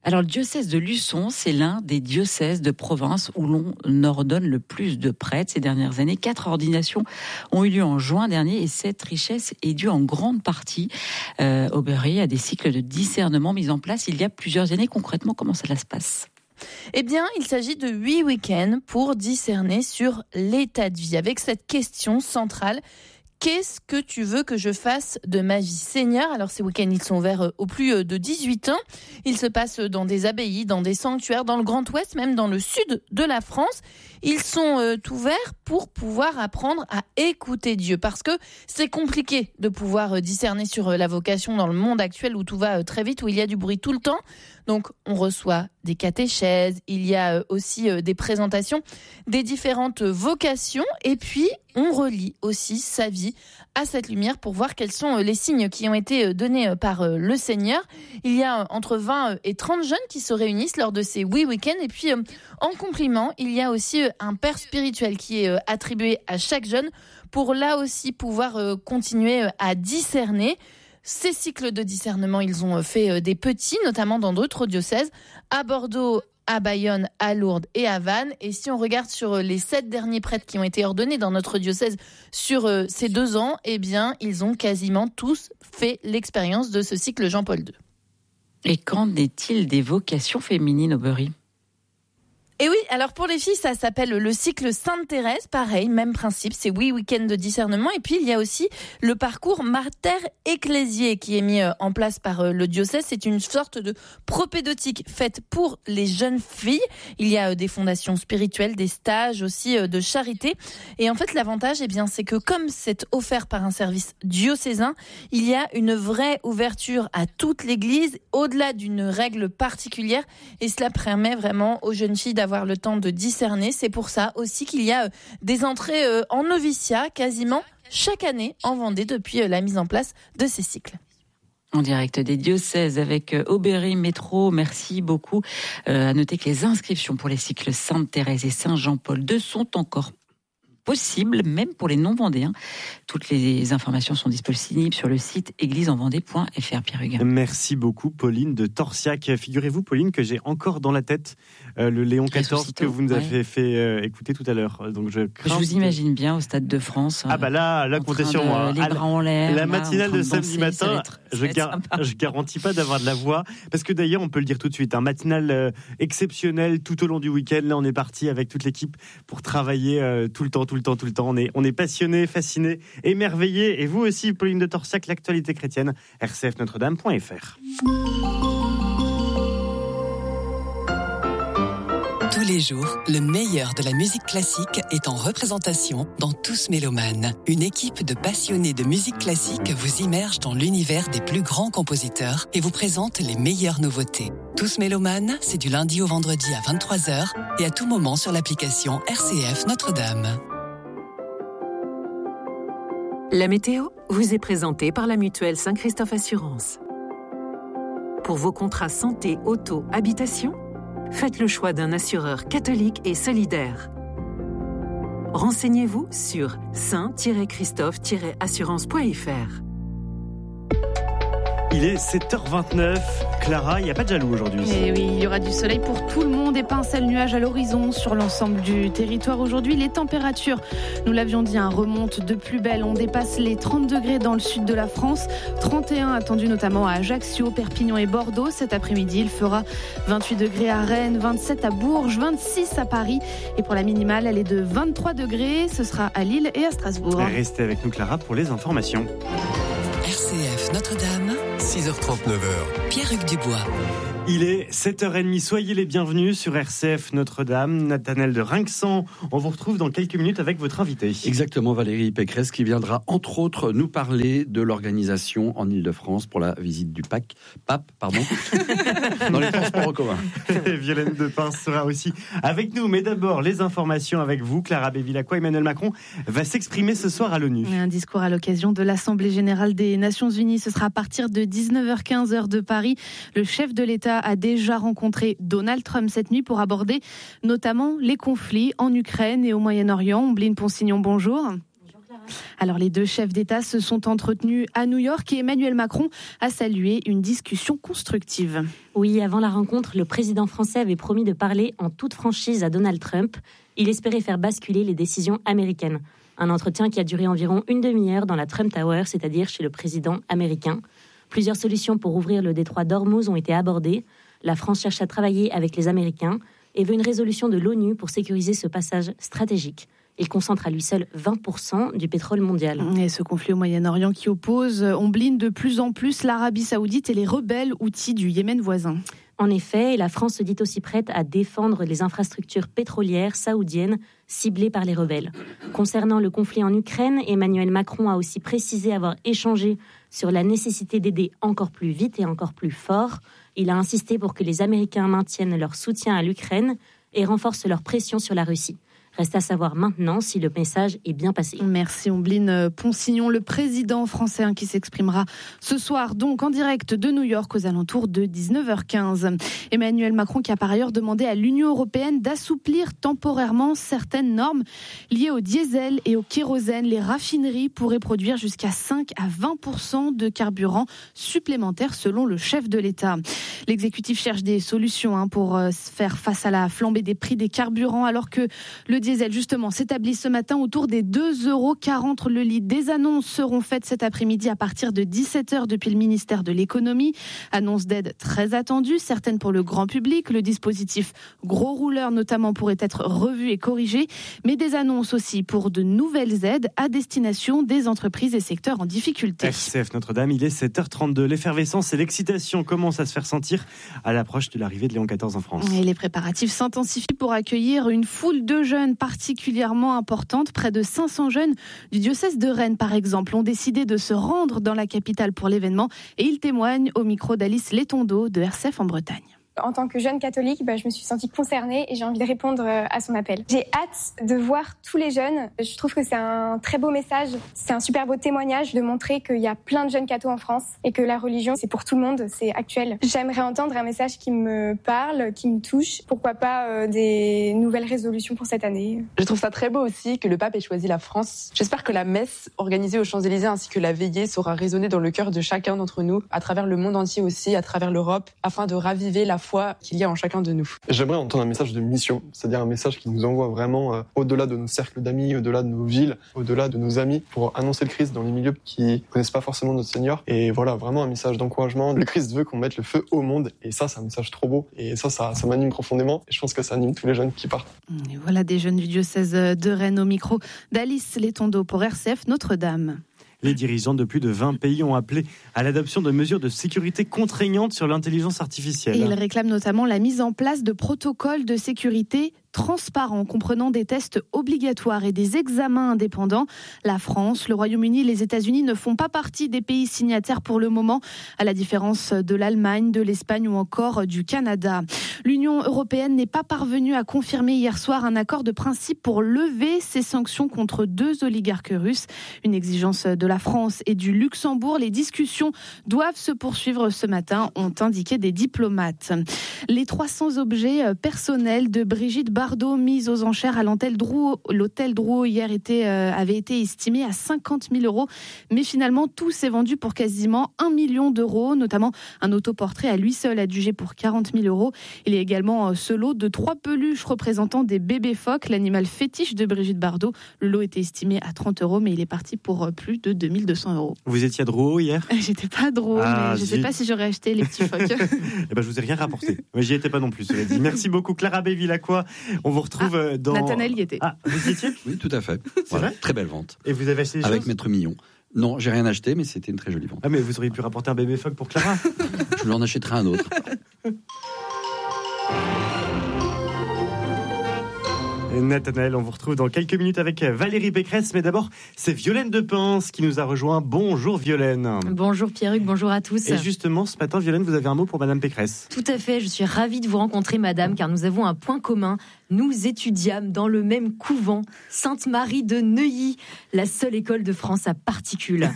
Alors, le diocèse de Luçon, c'est l'un des diocèses de province où l'on ordonne le plus de prêtres ces dernières années. Quatre ordinations ont eu lieu en juin dernier et cette richesse est due en grande partie euh, au Berry, à des cycles de discernement mis en place il y a plusieurs années. Concrètement, comment ça se passe ? Eh bien, il s'agit de huit week-ends pour discerner sur l'état de vie, avec cette question centrale. Qu'est-ce que tu veux que je fasse de ma vie, Seigneur ? Alors ces week-ends, ils sont ouverts aux plus de dix-huit ans. Ils se passent dans des abbayes, dans des sanctuaires, dans le Grand Ouest, même dans le sud de la France. Ils sont euh, ouverts pour pouvoir apprendre à écouter Dieu. Parce que c'est compliqué de pouvoir discerner sur la vocation dans le monde actuel où tout va très vite, où il y a du bruit tout le temps. Donc, on reçoit des catéchèses, il y a aussi des présentations des différentes vocations et puis on relie aussi sa vie à cette lumière pour voir quels sont les signes qui ont été donnés par le Seigneur. Il y a entre vingt et trente jeunes qui se réunissent lors de ces huit week-ends et puis en complément, il y a aussi un père spirituel qui est attribué à chaque jeune pour là aussi pouvoir continuer à discerner. Ces cycles de discernement, ils ont fait des petits, notamment dans d'autres diocèses, à Bordeaux, à Bayonne, à Lourdes et à Vannes. Et si on regarde sur les sept derniers prêtres qui ont été ordonnés dans notre diocèse sur ces deux ans, eh bien, ils ont quasiment tous fait l'expérience de ce cycle Jean-Paul deux. Et qu'en est-il des vocations féminines au Berry ? Et oui, alors pour les filles, ça s'appelle le cycle Sainte-Thérèse, pareil, même principe, c'est huit week-ends de discernement. Et puis il y a aussi le parcours Mater Ecclesiae qui est mis en place par le diocèse. C'est une sorte de propédeutique faite pour les jeunes filles. Il y a des fondations spirituelles, des stages aussi de charité. Et en fait, l'avantage, eh bien, c'est que comme c'est offert par un service diocésain, il y a une vraie ouverture à toute l'Église, au-delà d'une règle particulière. Et cela permet vraiment aux jeunes filles d'avoir avoir le temps de discerner. C'est pour ça aussi qu'il y a des entrées en noviciat quasiment chaque année en Vendée depuis la mise en place de ces cycles. En direct des diocèses avec Aubéry Métro, merci beaucoup. Euh, à noter que les inscriptions pour les cycles Sainte-Thérèse et Saint-Jean-Paul deux sont encore possible, même pour les non-vendéens. Toutes les informations sont disponibles sur le site église en vendée point f r. Pierre Huguin. Merci beaucoup, Pauline de Torsiac. Figurez-vous, Pauline, que j'ai encore dans la tête euh, le Léon quatorze que vous nous avez ouais. fait euh, écouter tout à l'heure. Donc je, je vous imagine bien au Stade de France. Ah bah là, là comptez sur moi. Les bras en l'air. La matinale de, de samedi danser, matin, être, je, gar- je garantis pas d'avoir de la voix. Parce que d'ailleurs, on peut le dire tout de suite, un matinal euh, exceptionnel tout au long du week-end. Là, on est parti avec toute l'équipe pour travailler euh, tout le temps, tout le temps, tout le temps. On est, on est passionnés, fascinés, émerveillés. Et vous aussi, Pauline de Torsiac, l'actualité chrétienne, r c f notre dame point f r. Tous les jours, le meilleur de la musique classique est en représentation dans Tous Mélomanes. Une équipe de passionnés de musique classique vous immerge dans l'univers des plus grands compositeurs et vous présente les meilleures nouveautés. Tous Mélomanes, c'est du lundi au vendredi à vingt-trois heures et à tout moment sur l'application R C F Notre-Dame. La météo vous est présentée par la mutuelle Saint-Christophe Assurance. Pour vos contrats santé, auto, habitation, faites le choix d'un assureur catholique et solidaire. Renseignez-vous sur saint christophe assurance point f r. Il est sept heures vingt-neuf. Clara, il n'y a pas de jaloux aujourd'hui. Et oui, il y aura du soleil pour tout le monde et pas un seul nuage à l'horizon sur l'ensemble du territoire aujourd'hui. Les températures, nous l'avions dit, hein, remontent de plus belle. On dépasse les trente degrés dans le sud de la France. trente et un attendus notamment à Ajaccio, Perpignan et Bordeaux. Cet après-midi, il fera vingt-huit degrés à Rennes, vingt-sept à Bourges, vingt-six à Paris. Et pour la minimale, elle est de vingt-trois degrés. Ce sera à Lille et à Strasbourg. Restez avec nous, Clara, pour les informations. R C F Notre-Dame, six heures trente, neuf heures. Pierre-Hugues Dubois. Il est sept heures trente, soyez les bienvenus sur R C F Notre-Dame. Nathanaël de Rinxan, on vous retrouve dans quelques minutes avec votre invité. Exactement, Valérie Pécresse qui viendra entre autres nous parler de l'organisation en Ile-de-France pour la visite du pape, pape pardon, dans les transports en commun. Violaine Depince sera aussi avec nous, mais d'abord les informations avec vous. Clara Bévilacqua, Emmanuel Macron va s'exprimer ce soir à l'ONU. Un discours à l'occasion de l'Assemblée Générale des Nations Unies, ce sera à partir de dix-neuf heures quinze heure de Paris. Le chef de l'État a déjà rencontré Donald Trump cette nuit pour aborder notamment les conflits en Ukraine et au Moyen-Orient. Ombline Ponsignon, bonjour. Bonjour Clara. Alors les deux chefs d'État se sont entretenus à New York et Emmanuel Macron a salué une discussion constructive. Oui, avant la rencontre, le président français avait promis de parler en toute franchise à Donald Trump. Il espérait faire basculer les décisions américaines. Un entretien qui a duré environ une demi-heure dans la Trump Tower, c'est-à-dire chez le président américain. Plusieurs solutions pour ouvrir le détroit d'Ormuz ont été abordées. La France cherche à travailler avec les Américains et veut une résolution de l'ONU pour sécuriser ce passage stratégique. Il concentre à lui seul vingt pour cent du pétrole mondial. Et ce conflit au Moyen-Orient qui oppose, on blinde de plus en plus l'Arabie Saoudite et les rebelles houthis du Yémen voisin. En effet, la France se dit aussi prête à défendre les infrastructures pétrolières saoudiennes ciblées par les rebelles. Concernant le conflit en Ukraine, Emmanuel Macron a aussi précisé avoir échangé sur la nécessité d'aider encore plus vite et encore plus fort. Il a insisté pour que les Américains maintiennent leur soutien à l'Ukraine et renforcent leur pression sur la Russie. Reste à savoir maintenant si le message est bien passé. Merci Ombline Ponsignon, le président français hein, qui s'exprimera ce soir donc en direct de New York aux alentours de dix-neuf heures quinze. Emmanuel Macron qui a par ailleurs demandé à l'Union européenne d'assouplir temporairement certaines normes liées au diesel et au kérosène. Les raffineries pourraient produire jusqu'à cinq à vingt pour cent de carburant supplémentaire selon le chef de l'État. L'exécutif cherche des solutions hein, pour faire face à la flambée des prix des carburants alors que le diesel, justement, s'établit ce matin autour des deux euros quarante le litre. Des annonces seront faites cet après-midi à partir de dix-sept heures depuis le ministère de l'Économie. Annonces d'aide très attendues, certaines pour le grand public. Le dispositif gros rouleur, notamment, pourrait être revu et corrigé. Mais des annonces aussi pour de nouvelles aides à destination des entreprises et secteurs en difficulté. R C F Notre-Dame, il est sept heures trente-deux. L'effervescence et l'excitation commencent à se faire sentir à l'approche de l'arrivée de Léon quatorze en France. Et les préparatifs s'intensifient pour accueillir une foule de jeunes particulièrement importante. Près de cinq cents jeunes du diocèse de Rennes, par exemple, ont décidé de se rendre dans la capitale pour l'événement et ils témoignent au micro d'Alice Létondo de R C F en Bretagne. En tant que jeune catholique, bah, je me suis sentie concernée et j'ai envie de répondre à son appel. J'ai hâte de voir tous les jeunes. Je trouve que c'est un très beau message. C'est un super beau témoignage de montrer qu'il y a plein de jeunes cathos en France et que la religion, c'est pour tout le monde, c'est actuel. J'aimerais entendre un message qui me parle, qui me touche. Pourquoi pas euh, des nouvelles résolutions pour cette année. Je trouve ça très beau aussi que le pape ait choisi la France. J'espère que la messe organisée aux Champs-Élysées ainsi que la veillée saura résonner dans le cœur de chacun d'entre nous, à travers le monde entier aussi, à travers l'Europe, afin de raviver la foi qu'il y a en chacun de nous. J'aimerais entendre un message de mission, c'est-à-dire un message qui nous envoie vraiment euh, au-delà de nos cercles d'amis, au-delà de nos villes, au-delà de nos amis, pour annoncer le Christ dans les milieux qui connaissent pas forcément notre Seigneur. Et voilà, vraiment un message d'encouragement. Le Christ veut qu'on mette le feu au monde, et ça, c'est un message trop beau. Et ça, ça, ça m'anime profondément. Et je pense que ça anime tous les jeunes qui partent. Et voilà des jeunes du diocèse de Rennes au micro d'Alice Létondo pour R C F Notre-Dame. Les dirigeants de plus de vingt pays ont appelé à l'adoption de mesures de sécurité contraignantes sur l'intelligence artificielle. Et ils réclament notamment la mise en place de protocoles de sécurité transparents, comprenant des tests obligatoires et des examens indépendants. La France, le Royaume-Uni et les États-Unis ne font pas partie des pays signataires pour le moment, à la différence de l'Allemagne, de l'Espagne ou encore du Canada. L'Union européenne n'est pas parvenue à confirmer hier soir un accord de principe pour lever ces sanctions contre deux oligarques russes. Une exigence de la France et du Luxembourg. Les discussions doivent se poursuivre ce matin, ont indiqué des diplomates. Les trois cents objets personnels de Brigitte Bardot mis aux enchères à l'hôtel Drouot, l'hôtel Drouot hier était, euh, avait été estimé à cinquante mille euros. Mais finalement, tout s'est vendu pour quasiment un million d'euros, notamment un autoportrait à lui seul adjugé pour quarante mille euros. Il y a également euh, ce lot de trois peluches représentant des bébés phoques, l'animal fétiche de Brigitte Bardot. Le lot était estimé à trente euros, mais il est parti pour euh, plus de deux mille deux cents euros. Vous étiez à Drouot hier ? J'étais pas à Drouot, ah, mais je ne sais pas si j'aurais acheté les petits phoques. Eh ben, je vous ai rien rapporté. Mais j'y étais pas non plus, cela dit. Merci beaucoup, Clara Bévilacqua. On vous retrouve ah, dans... Nathanaël y était. Ah, vous y étiez ? Oui, tout à fait. C'est voilà, vrai ? Très belle vente. Et vous avez acheté des Avec choses ? Maître Millon. Non, j'ai rien acheté, mais c'était une très jolie vente. Ah, mais vous auriez pu rapporter un bébé phoque pour Clara. Je lui en achèterai un autre. Nathanaël, on vous retrouve dans quelques minutes avec Valérie Pécresse, mais d'abord, c'est Violaine Depens qui nous a rejoint. Bonjour Violaine. Bonjour Pierruc, bonjour à tous. Et justement, ce matin, Violaine, vous avez un mot pour Madame Pécresse. Tout à fait, je suis ravie de vous rencontrer Madame, car nous avons un point commun, nous étudiâmes dans le même couvent, Sainte-Marie de Neuilly, la seule école de France à particules.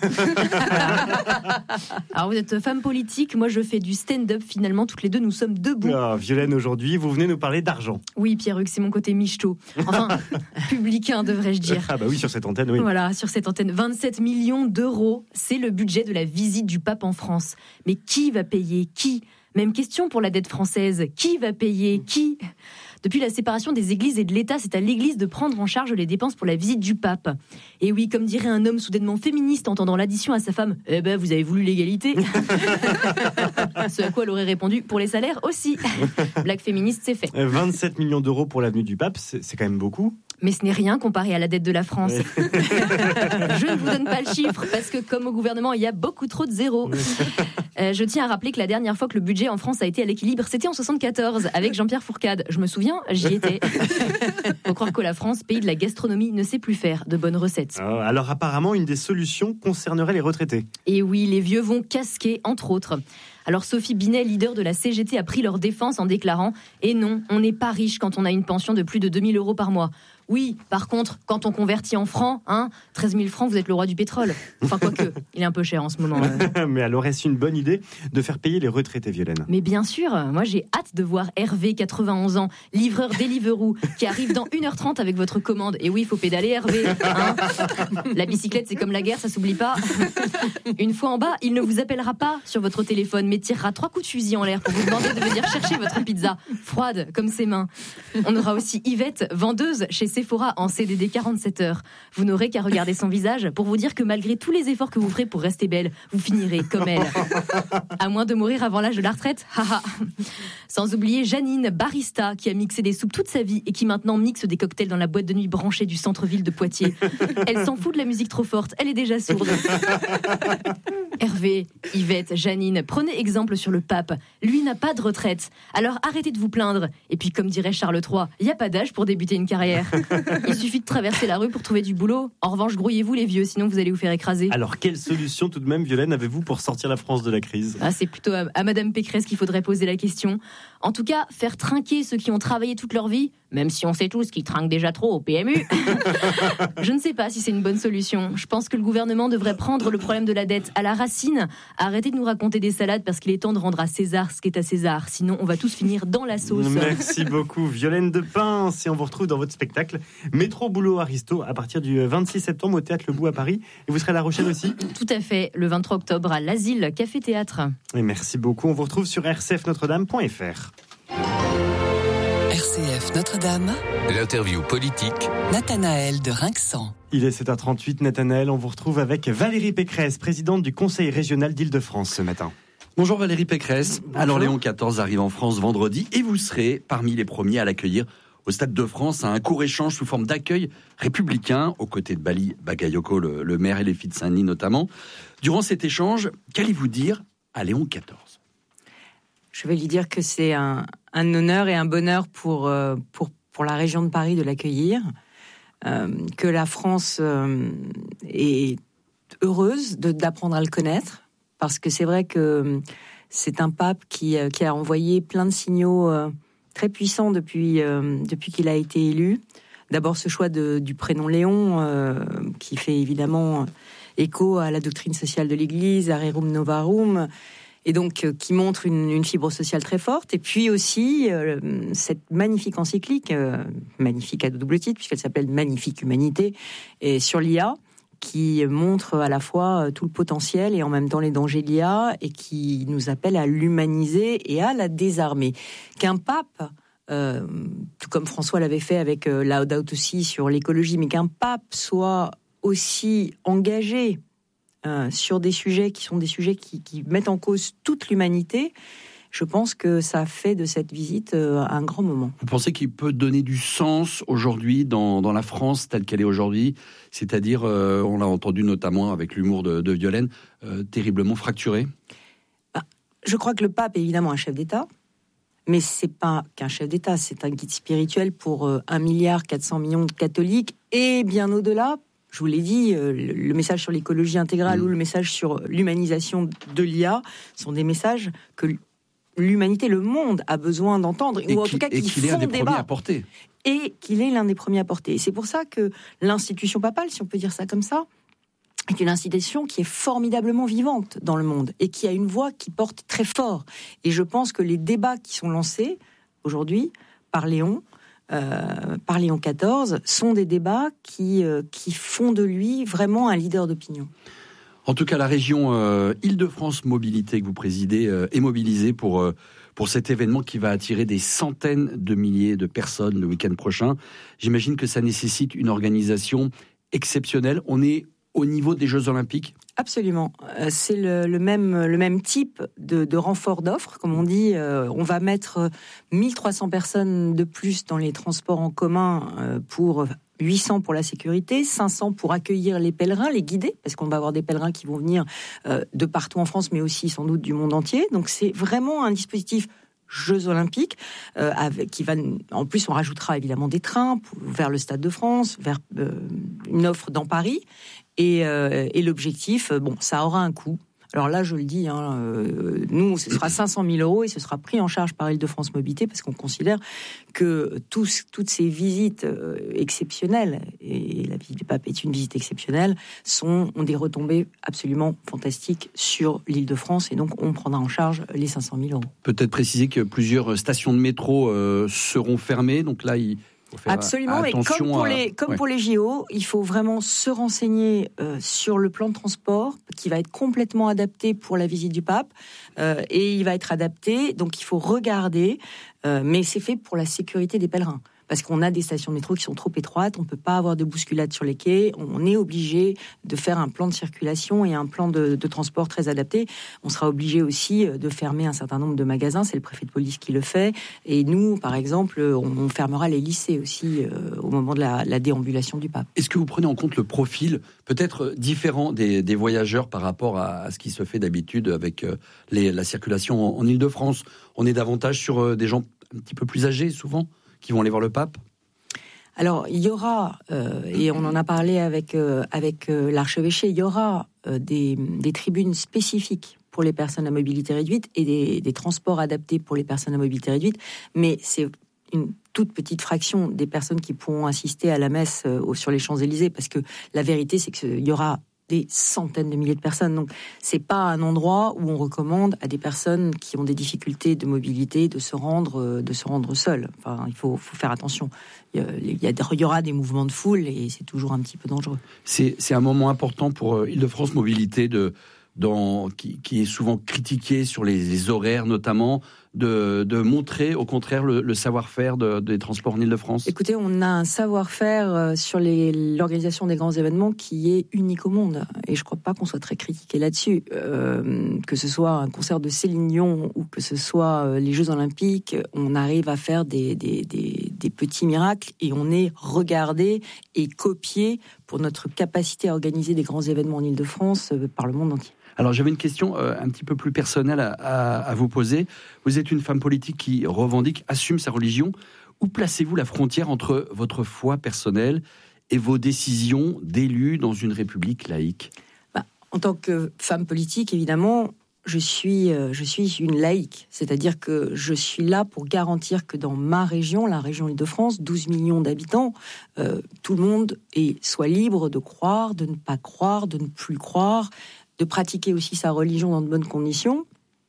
Alors vous êtes femme politique, moi je fais du stand-up, finalement toutes les deux nous sommes debout. Ah, Violaine, aujourd'hui, vous venez nous parler d'argent. Oui, Pierre-Hugues, c'est mon côté michto. Enfin, publicain devrais-je dire. Ah bah oui, sur cette antenne, oui. Voilà, sur cette antenne, vingt-sept millions d'euros, c'est le budget de la visite du pape en France. Mais qui va payer ? Qui ? Même question pour la dette française. Qui va payer ? Qui ? Depuis la séparation des églises et de l'État, c'est à l'église de prendre en charge les dépenses pour la visite du pape. Et oui, comme dirait un homme soudainement féministe entendant l'addition à sa femme, « Eh ben, vous avez voulu l'égalité ?» Ce à quoi elle aurait répondu, « Pour les salaires aussi !» Blague féministe, c'est fait. vingt-sept millions d'euros pour l'avenue du pape, c'est, c'est quand même beaucoup. Mais ce n'est rien comparé à la dette de la France. Oui. Je ne vous donne pas le chiffre, parce que comme au gouvernement, il y a beaucoup trop de zéros. Euh, je tiens à rappeler que la dernière fois que le budget en France a été à l'équilibre, c'était en soixante-quatorze, avec Jean-Pierre Fourcade. Je me souviens, j'y étais. Faut croire que la France, pays de la gastronomie, ne sait plus faire de bonnes recettes. Oh, alors apparemment, une des solutions concernerait les retraités. Et oui, les vieux vont casquer, entre autres. Alors Sophie Binet, leader de la C G T, a pris leur défense en déclarant « Et non, on n'est pas riche quand on a une pension de plus de deux mille euros par mois. Oui, par contre, quand on convertit en francs, hein, treize mille francs, vous êtes le roi du pétrole. Enfin, quoique, il est un peu cher en ce moment. Euh. Mais alors, est-ce une bonne idée de faire payer les retraités, Violaine ? Mais bien sûr, moi j'ai hâte de voir Hervé, quatre-vingt-onze ans, livreur Deliveroo, qui arrive dans une heure trente avec votre commande. Et oui, il faut pédaler, Hervé. Hein. La bicyclette, c'est comme la guerre, ça s'oublie pas. Une fois en bas, il ne vous appellera pas sur votre téléphone, mais tirera trois coups de fusil en l'air pour vous demander de venir chercher votre pizza, froide comme ses mains. On aura aussi Yvette, vendeuse chez Sephora en C D D quarante-sept heures. Vous n'aurez qu'à regarder son visage pour vous dire que malgré tous les efforts que vous ferez pour rester belle, vous finirez comme elle. À moins de mourir avant l'âge de la retraite. Sans oublier Janine, barista, qui a mixé des soupes toute sa vie et qui maintenant mixe des cocktails dans la boîte de nuit branchée du centre-ville de Poitiers. Elle s'en fout de la musique trop forte, elle est déjà sourde. Hervé, Yvette, Janine, prenez exemple sur le pape. Lui n'a pas de retraite. Alors arrêtez de vous plaindre. Et puis comme dirait Charles trois, il n'y a pas d'âge pour débuter une carrière. Il suffit de traverser la rue pour trouver du boulot. En revanche, grouillez-vous les vieux, sinon vous allez vous faire écraser. Alors quelle solution tout de même, Violaine, avez-vous pour sortir la France de la crise ? Ah, c'est plutôt à, à Madame Pécresse qu'il faudrait poser la question. En tout cas, faire trinquer ceux qui ont travaillé toute leur vie, même si on sait tous qu'ils trinquent déjà trop au P M U. Je ne sais pas si c'est une bonne solution. Je pense que le gouvernement devrait prendre le problème de la dette à la racine. Arrêtez de nous raconter des salades parce qu'il est temps de rendre à César ce qui est à César. Sinon, on va tous finir dans la sauce. Merci beaucoup, Violaine Depince. Et on vous retrouve dans votre spectacle Métro Boulot Aristo à partir du vingt-six septembre au Théâtre Le Bout à Paris. Et vous serez à La Rochelle aussi ? Tout à fait, le vingt-trois octobre à l'Asile Café Théâtre. Et merci beaucoup. On vous retrouve sur r c f notre dame point f r. R C F Notre-Dame. L'interview politique. Nathanaël de Rinxan. Il est sept heures trente-huit, Nathanaël. On vous retrouve avec Valérie Pécresse, présidente du Conseil régional d'Île-de-France ce matin. Bonjour Valérie Pécresse. Bonjour. Alors Léon quatorze arrive en France vendredi et vous serez parmi les premiers à l'accueillir au Stade de France à un court échange sous forme d'accueil républicain aux côtés de Bali Bagayoko, le, le maire et les filles de Saint-Denis notamment. Durant cet échange, qu'allez-vous dire à Léon quatorze ? Je vais lui dire que c'est un, un honneur et un bonheur pour, euh, pour, pour la région de Paris de l'accueillir, euh, que la France euh, est heureuse de, d'apprendre à le connaître, parce que c'est vrai que c'est un pape qui, qui a envoyé plein de signaux euh, très puissants depuis, euh, depuis qu'il a été élu. D'abord ce choix de, du prénom Léon, euh, qui fait évidemment écho à la doctrine sociale de l'Église, à Rerum Novarum, et donc euh, qui montre une, une fibre sociale très forte. Et puis aussi euh, cette magnifique encyclique, euh, magnifique à double titre, puisqu'elle s'appelle Magnifique Humanité, et sur l'I A, qui montre à la fois tout le potentiel et en même temps les dangers de l'I A, et qui nous appelle à l'humaniser et à la désarmer. Qu'un pape, euh, tout comme François l'avait fait avec euh, Laudato Si sur l'écologie, mais qu'un pape soit aussi engagé Euh, sur des sujets qui sont des sujets qui, qui mettent en cause toute l'humanité, je pense que ça fait de cette visite euh, un grand moment. Vous pensez qu'il peut donner du sens aujourd'hui dans, dans la France telle qu'elle est aujourd'hui, c'est-à-dire, euh, on l'a entendu notamment avec l'humour de, de Violaine, euh, terriblement fracturé ? Bah, je crois que le pape est évidemment un chef d'État, mais c'est pas qu'un chef d'État, c'est un guide spirituel pour euh, un milliard quatre cents millions de catholiques, et bien au-delà. Je vous l'ai dit, le message sur l'écologie intégrale mmh. ou le message sur l'humanisation de l'I A sont des messages que l'humanité, le monde a besoin d'entendre, et ou en qui, tout cas et qu'ils qu'il est font un des débat. premiers à porter. Et qu'il est l'un des premiers à porter. Et c'est pour ça que l'institution papale, si on peut dire ça comme ça, est une institution qui est formidablement vivante dans le monde et qui a une voix qui porte très fort. Et je pense que les débats qui sont lancés aujourd'hui par Léon, euh, par Léon quatorze, sont des débats qui, euh, qui font de lui vraiment un leader d'opinion. En tout cas, la région euh, Île-de-France Mobilité que vous présidez euh, est mobilisée pour, euh, pour cet événement qui va attirer des centaines de milliers de personnes le week-end prochain. J'imagine que ça nécessite une organisation exceptionnelle. On est au niveau des Jeux Olympiques ? Absolument. C'est le, le, même, le même type de, de renfort d'offres. Comme on dit, euh, on va mettre mille trois cents personnes de plus dans les transports en commun euh, pour huit cents pour la sécurité, cinq cents pour accueillir les pèlerins, les guider, parce qu'on va avoir des pèlerins qui vont venir euh, de partout en France, mais aussi sans doute du monde entier. Donc c'est vraiment un dispositif Jeux Olympiques, euh, avec, qui va, en plus on rajoutera évidemment des trains pour, vers le Stade de France, vers euh, une offre dans Paris, et, euh, et l'objectif, bon, ça aura un coût. Alors là, je le dis, hein, euh, nous, ce sera cinq cent mille euros et ce sera pris en charge par Île-de-France Mobilité parce qu'on considère que tous, toutes ces visites euh, exceptionnelles, et la visite du pape est une visite exceptionnelle, sont, ont des retombées absolument fantastiques sur l'Île-de-France et donc on prendra en charge les cinq cent mille euros. Peut-être préciser que plusieurs stations de métro euh, seront fermées, donc là, il... Absolument, mais comme pour, à... les, comme ouais. pour les J O, il faut vraiment se renseigner euh, sur le plan de transport qui va être complètement adapté pour la visite du pape euh, et il va être adapté, donc il faut regarder, euh, mais c'est fait pour la sécurité des pèlerins. Parce qu'on a des stations de métro qui sont trop étroites, on ne peut pas avoir de bousculade sur les quais, on est obligé de faire un plan de circulation et un plan de, de transport très adapté. On sera obligé aussi de fermer un certain nombre de magasins, c'est le préfet de police qui le fait. Et nous, par exemple, on fermera les lycées aussi euh, au moment de la, la déambulation du pape. Est-ce que vous prenez en compte le profil peut-être différent des, des voyageurs par rapport à, à ce qui se fait d'habitude avec euh, les, la circulation en, en Île-de-France ? On est davantage sur euh, des gens un petit peu plus âgés, souvent, qui vont aller voir le pape ? Alors, il y aura, euh, et on en a parlé avec, euh, avec euh, l'archevêché, il y aura euh, des, des tribunes spécifiques pour les personnes à mobilité réduite et des, des transports adaptés pour les personnes à mobilité réduite, mais c'est une toute petite fraction des personnes qui pourront assister à la messe euh, sur les Champs-Élysées, parce que la vérité, c'est qu'il y aura des centaines de milliers de personnes. Donc, c'est pas un endroit où on recommande à des personnes qui ont des difficultés de mobilité de se rendre, de se rendre seules. Enfin, il faut, faut faire attention. Il y, a, il, y a, il y aura des mouvements de foule et c'est toujours un petit peu dangereux. C'est, c'est un moment important pour Île-de-France Mobilité de, dans, qui, qui est souvent critiqué sur les, les horaires notamment, de, de montrer au contraire le, le savoir-faire de, des transports en Île-de-France. Écoutez, on a un savoir-faire sur les, l'organisation des grands événements qui est unique au monde. Et je ne crois pas qu'on soit très critiqué là-dessus. Euh, que ce soit un concert de Céline Dion ou que ce soit les Jeux Olympiques, on arrive à faire des, des, des, des petits miracles et on est regardé et copié pour notre capacité à organiser des grands événements en Île-de-France par le monde entier. Alors j'avais une question euh, un petit peu plus personnelle à, à, à vous poser. Vous êtes une femme politique qui revendique, assume sa religion. Où placez-vous la frontière entre votre foi personnelle et vos décisions d'élue dans une république laïque ? Bah, en tant que femme politique, évidemment, je suis, euh, je suis une laïque. C'est-à-dire que je suis là pour garantir que dans ma région, la région Île-de-France, douze millions d'habitants, euh, tout le monde est, soit libre de croire, de ne pas croire, de ne plus croire, de pratiquer aussi sa religion dans de bonnes conditions.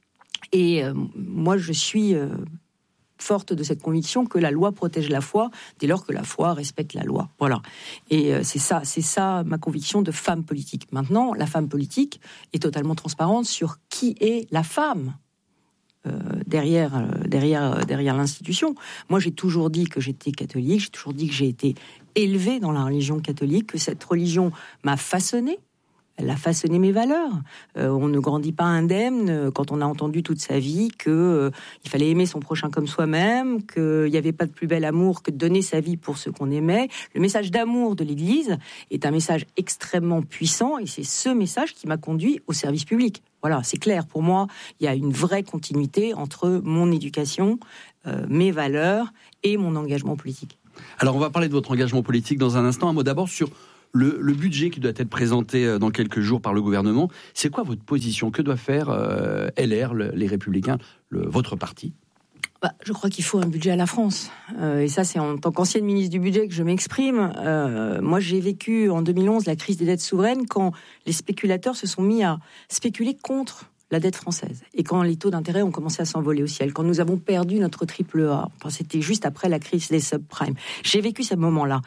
Et euh, moi, je suis euh, forte de cette conviction que la loi protège la foi dès lors que la foi respecte la loi. Voilà. Et euh, c'est ça, c'est ça ma conviction de femme politique. Maintenant, la femme politique est totalement transparente sur qui est la femme euh, derrière, euh, derrière, euh, derrière l'institution. Moi, j'ai toujours dit que j'étais catholique, j'ai toujours dit que j'ai été élevée dans la religion catholique, que cette religion m'a façonnée. Elle a façonné mes valeurs. Euh, on ne grandit pas indemne quand on a entendu toute sa vie qu'il euh, fallait aimer son prochain comme soi-même, qu'il n'y avait pas de plus bel amour que de donner sa vie pour ceux qu'on aimait. Le message d'amour de l'Église est un message extrêmement puissant et c'est ce message qui m'a conduit au service public. Voilà, c'est clair. Pour moi, il y a une vraie continuité entre mon éducation, euh, mes valeurs et mon engagement politique. Alors, on va parler de votre engagement politique dans un instant. Un mot d'abord sur Le, le budget qui doit être présenté dans quelques jours par le gouvernement, c'est quoi votre position ? Que doit faire euh, L R, le, les Républicains, le, votre parti ? Bah, je crois qu'il faut un budget à la France. Euh, et ça, c'est en tant qu'ancienne ministre du budget que je m'exprime. Euh, moi, j'ai vécu en deux mille onze la crise des dettes souveraines quand les spéculateurs se sont mis à spéculer contre la dette française. Et quand les taux d'intérêt ont commencé à s'envoler au ciel, quand nous avons perdu notre triple A, enfin, c'était juste après la crise des subprimes. J'ai vécu ce moment-là.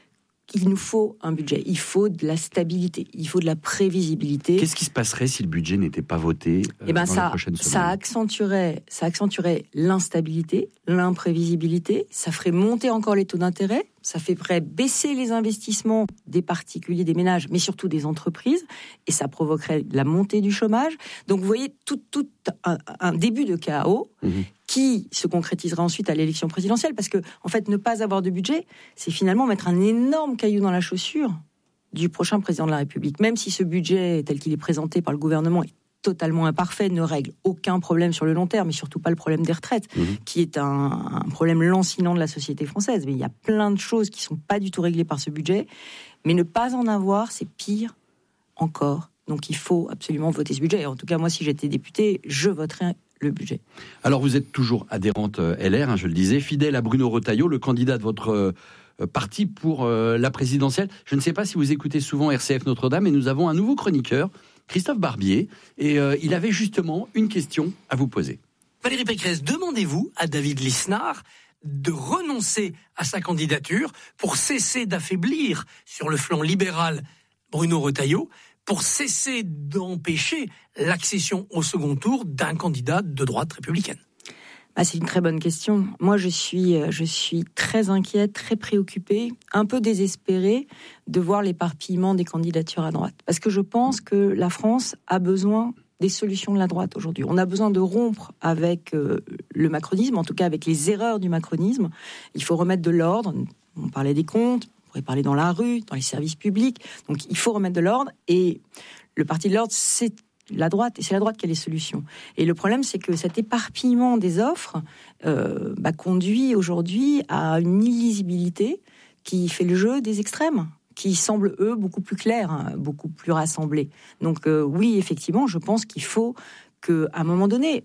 Il nous faut un budget, il faut de la stabilité, il faut de la prévisibilité. Qu'est-ce qui se passerait si le budget n'était pas voté euh, eh ben dans ça, les prochaines semaines ? ça accentuerait, ça accentuerait l'instabilité, l'imprévisibilité, ça ferait monter encore les taux d'intérêt, ça ferait baisser les investissements des particuliers, des ménages, mais surtout des entreprises, et ça provoquerait la montée du chômage. Donc vous voyez, tout, tout un, un début de chaos mmh. qui se concrétisera ensuite à l'élection présidentielle, parce que en fait, ne pas avoir de budget, c'est finalement mettre un énorme caillou dans la chaussure du prochain président de la République. Même si ce budget, tel qu'il est présenté par le gouvernement, est totalement imparfait, ne règle aucun problème sur le long terme, et surtout pas le problème des retraites, mmh. qui est un, un problème lancinant de la société française. Mais il y a plein de choses qui sont pas du tout réglées par ce budget. Mais ne pas en avoir, c'est pire encore. Donc il faut absolument voter ce budget. Et en tout cas, moi, si j'étais députée, je voterais le budget. Alors vous êtes toujours adhérente L R, hein, je le disais, fidèle à Bruno Retailleau, le candidat de votre euh, parti pour euh, la présidentielle. Je ne sais pas si vous écoutez souvent R C F Notre-Dame, et nous avons un nouveau chroniqueur, Christophe Barbier, et euh, il avait justement une question à vous poser. Valérie Pécresse, demandez-vous à David Lisnard de renoncer à sa candidature pour cesser d'affaiblir sur le flanc libéral Bruno Retailleau, pour cesser d'empêcher l'accession au second tour d'un candidat de droite républicaine ? Ah, c'est une très bonne question. Moi, je suis, je suis très inquiète, très préoccupée, un peu désespérée de voir l'éparpillement des candidatures à droite. Parce que je pense que la France a besoin des solutions de la droite aujourd'hui. On a besoin de rompre avec euh, le macronisme, en tout cas avec les erreurs du macronisme. Il faut remettre de l'ordre. On parlait des comptes, on pourrait parler dans la rue, dans les services publics. Donc il faut remettre de l'ordre. Et le parti de l'ordre, c'est la droite, et c'est la droite qui a les solutions. Et le problème, c'est que cet éparpillement des offres euh, bah, conduit aujourd'hui à une illisibilité qui fait le jeu des extrêmes, qui semblent, eux, beaucoup plus clairs, hein, beaucoup plus rassemblés. Donc euh, oui, effectivement, je pense qu'il faut qu'à un moment donné,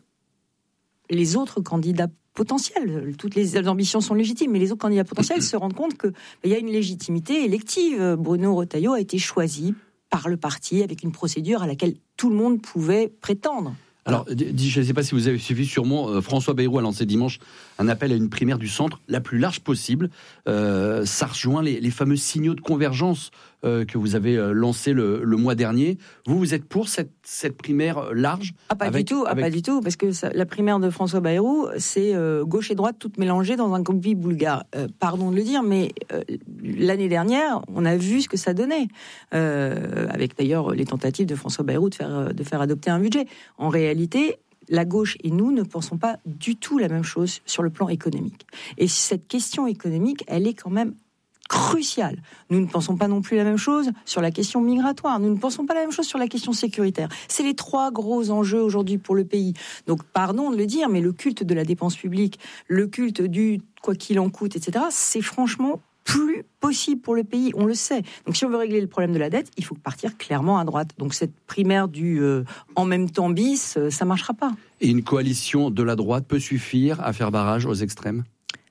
les autres candidats potentiels, toutes les ambitions sont légitimes, mais les autres candidats potentiels se rendent compte qu'il bah, y a une légitimité élective. Bruno Retailleau a été choisi par le parti avec une procédure à laquelle tout le monde pouvait prétendre. Alors, je ne sais pas si vous avez suivi, sûrement, euh, François Bayrou a lancé dimanche un appel à une primaire du centre la plus large possible. Euh, ça rejoint les, les fameux signaux de convergence euh, que vous avez euh, lancés le, le mois dernier. Vous, vous êtes pour cette, cette primaire large ? Ah, pas avec, du tout, ah, avec... pas du tout, parce que ça, la primaire de François Bayrou, c'est euh, gauche et droite toutes mélangées dans un combi bulgare. Euh, pardon de le dire, mais euh, l'année dernière, on a vu ce que ça donnait, euh, avec d'ailleurs les tentatives de François Bayrou de faire, de faire adopter un budget. En réalité, la gauche et nous ne pensons pas du tout la même chose sur le plan économique. Et cette question économique, elle est quand même cruciale. Nous ne pensons pas non plus la même chose sur la question migratoire. Nous ne pensons pas la même chose sur la question sécuritaire. C'est les trois gros enjeux aujourd'hui pour le pays. Donc, pardon de le dire, mais le culte de la dépense publique, le culte du quoi qu'il en coûte, et cetera, c'est franchement plus possible pour le pays, on le sait. Donc si on veut régler le problème de la dette, il faut partir clairement à droite. Donc cette primaire du euh, en même temps bis, euh, ça ne marchera pas. Et une coalition de la droite peut suffire à faire barrage aux extrêmes ?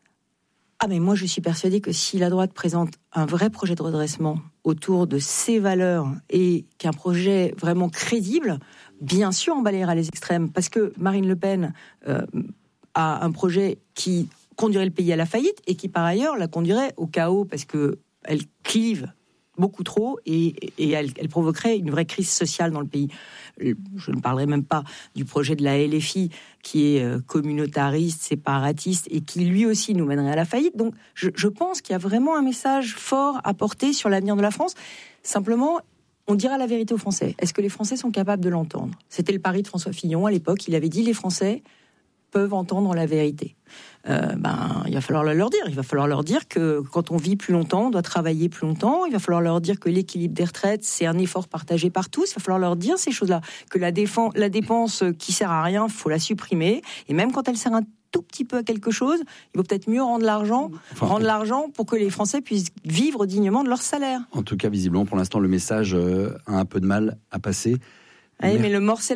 Ah mais moi je suis persuadée que si la droite présente un vrai projet de redressement autour de ses valeurs et qu'un projet vraiment crédible, bien sûr on balayera les extrêmes. Parce que Marine Le Pen euh, a un projet qui conduirait le pays à la faillite et qui par ailleurs la conduirait au chaos parce qu'elle clive beaucoup trop et, et elle, elle provoquerait une vraie crise sociale dans le pays. Je ne parlerai même pas du projet de la L F I qui est communautariste, séparatiste et qui lui aussi nous mènerait à la faillite. Donc je, je pense qu'il y a vraiment un message fort à porter sur l'avenir de la France. Simplement, on dira la vérité aux Français. Est-ce que les Français sont capables de l'entendre ? C'était le pari de François Fillon à l'époque. Il avait dit les Français peuvent entendre la vérité. Euh, ben, il va falloir leur dire. Il va falloir leur dire que quand on vit plus longtemps, on doit travailler plus longtemps. Il va falloir leur dire que l'équilibre des retraites, c'est un effort partagé par tous. Il va falloir leur dire ces choses-là. Que la, défense, la dépense qui sert à rien, faut la supprimer. Et même quand elle sert un tout petit peu à quelque chose, il vaut peut-être mieux rendre l'argent, enfin, rendre l'argent pour que les Français puissent vivre dignement de leur salaire. En tout cas, visiblement, pour l'instant, le message a un peu de mal à passer. Oui, mais le morcellement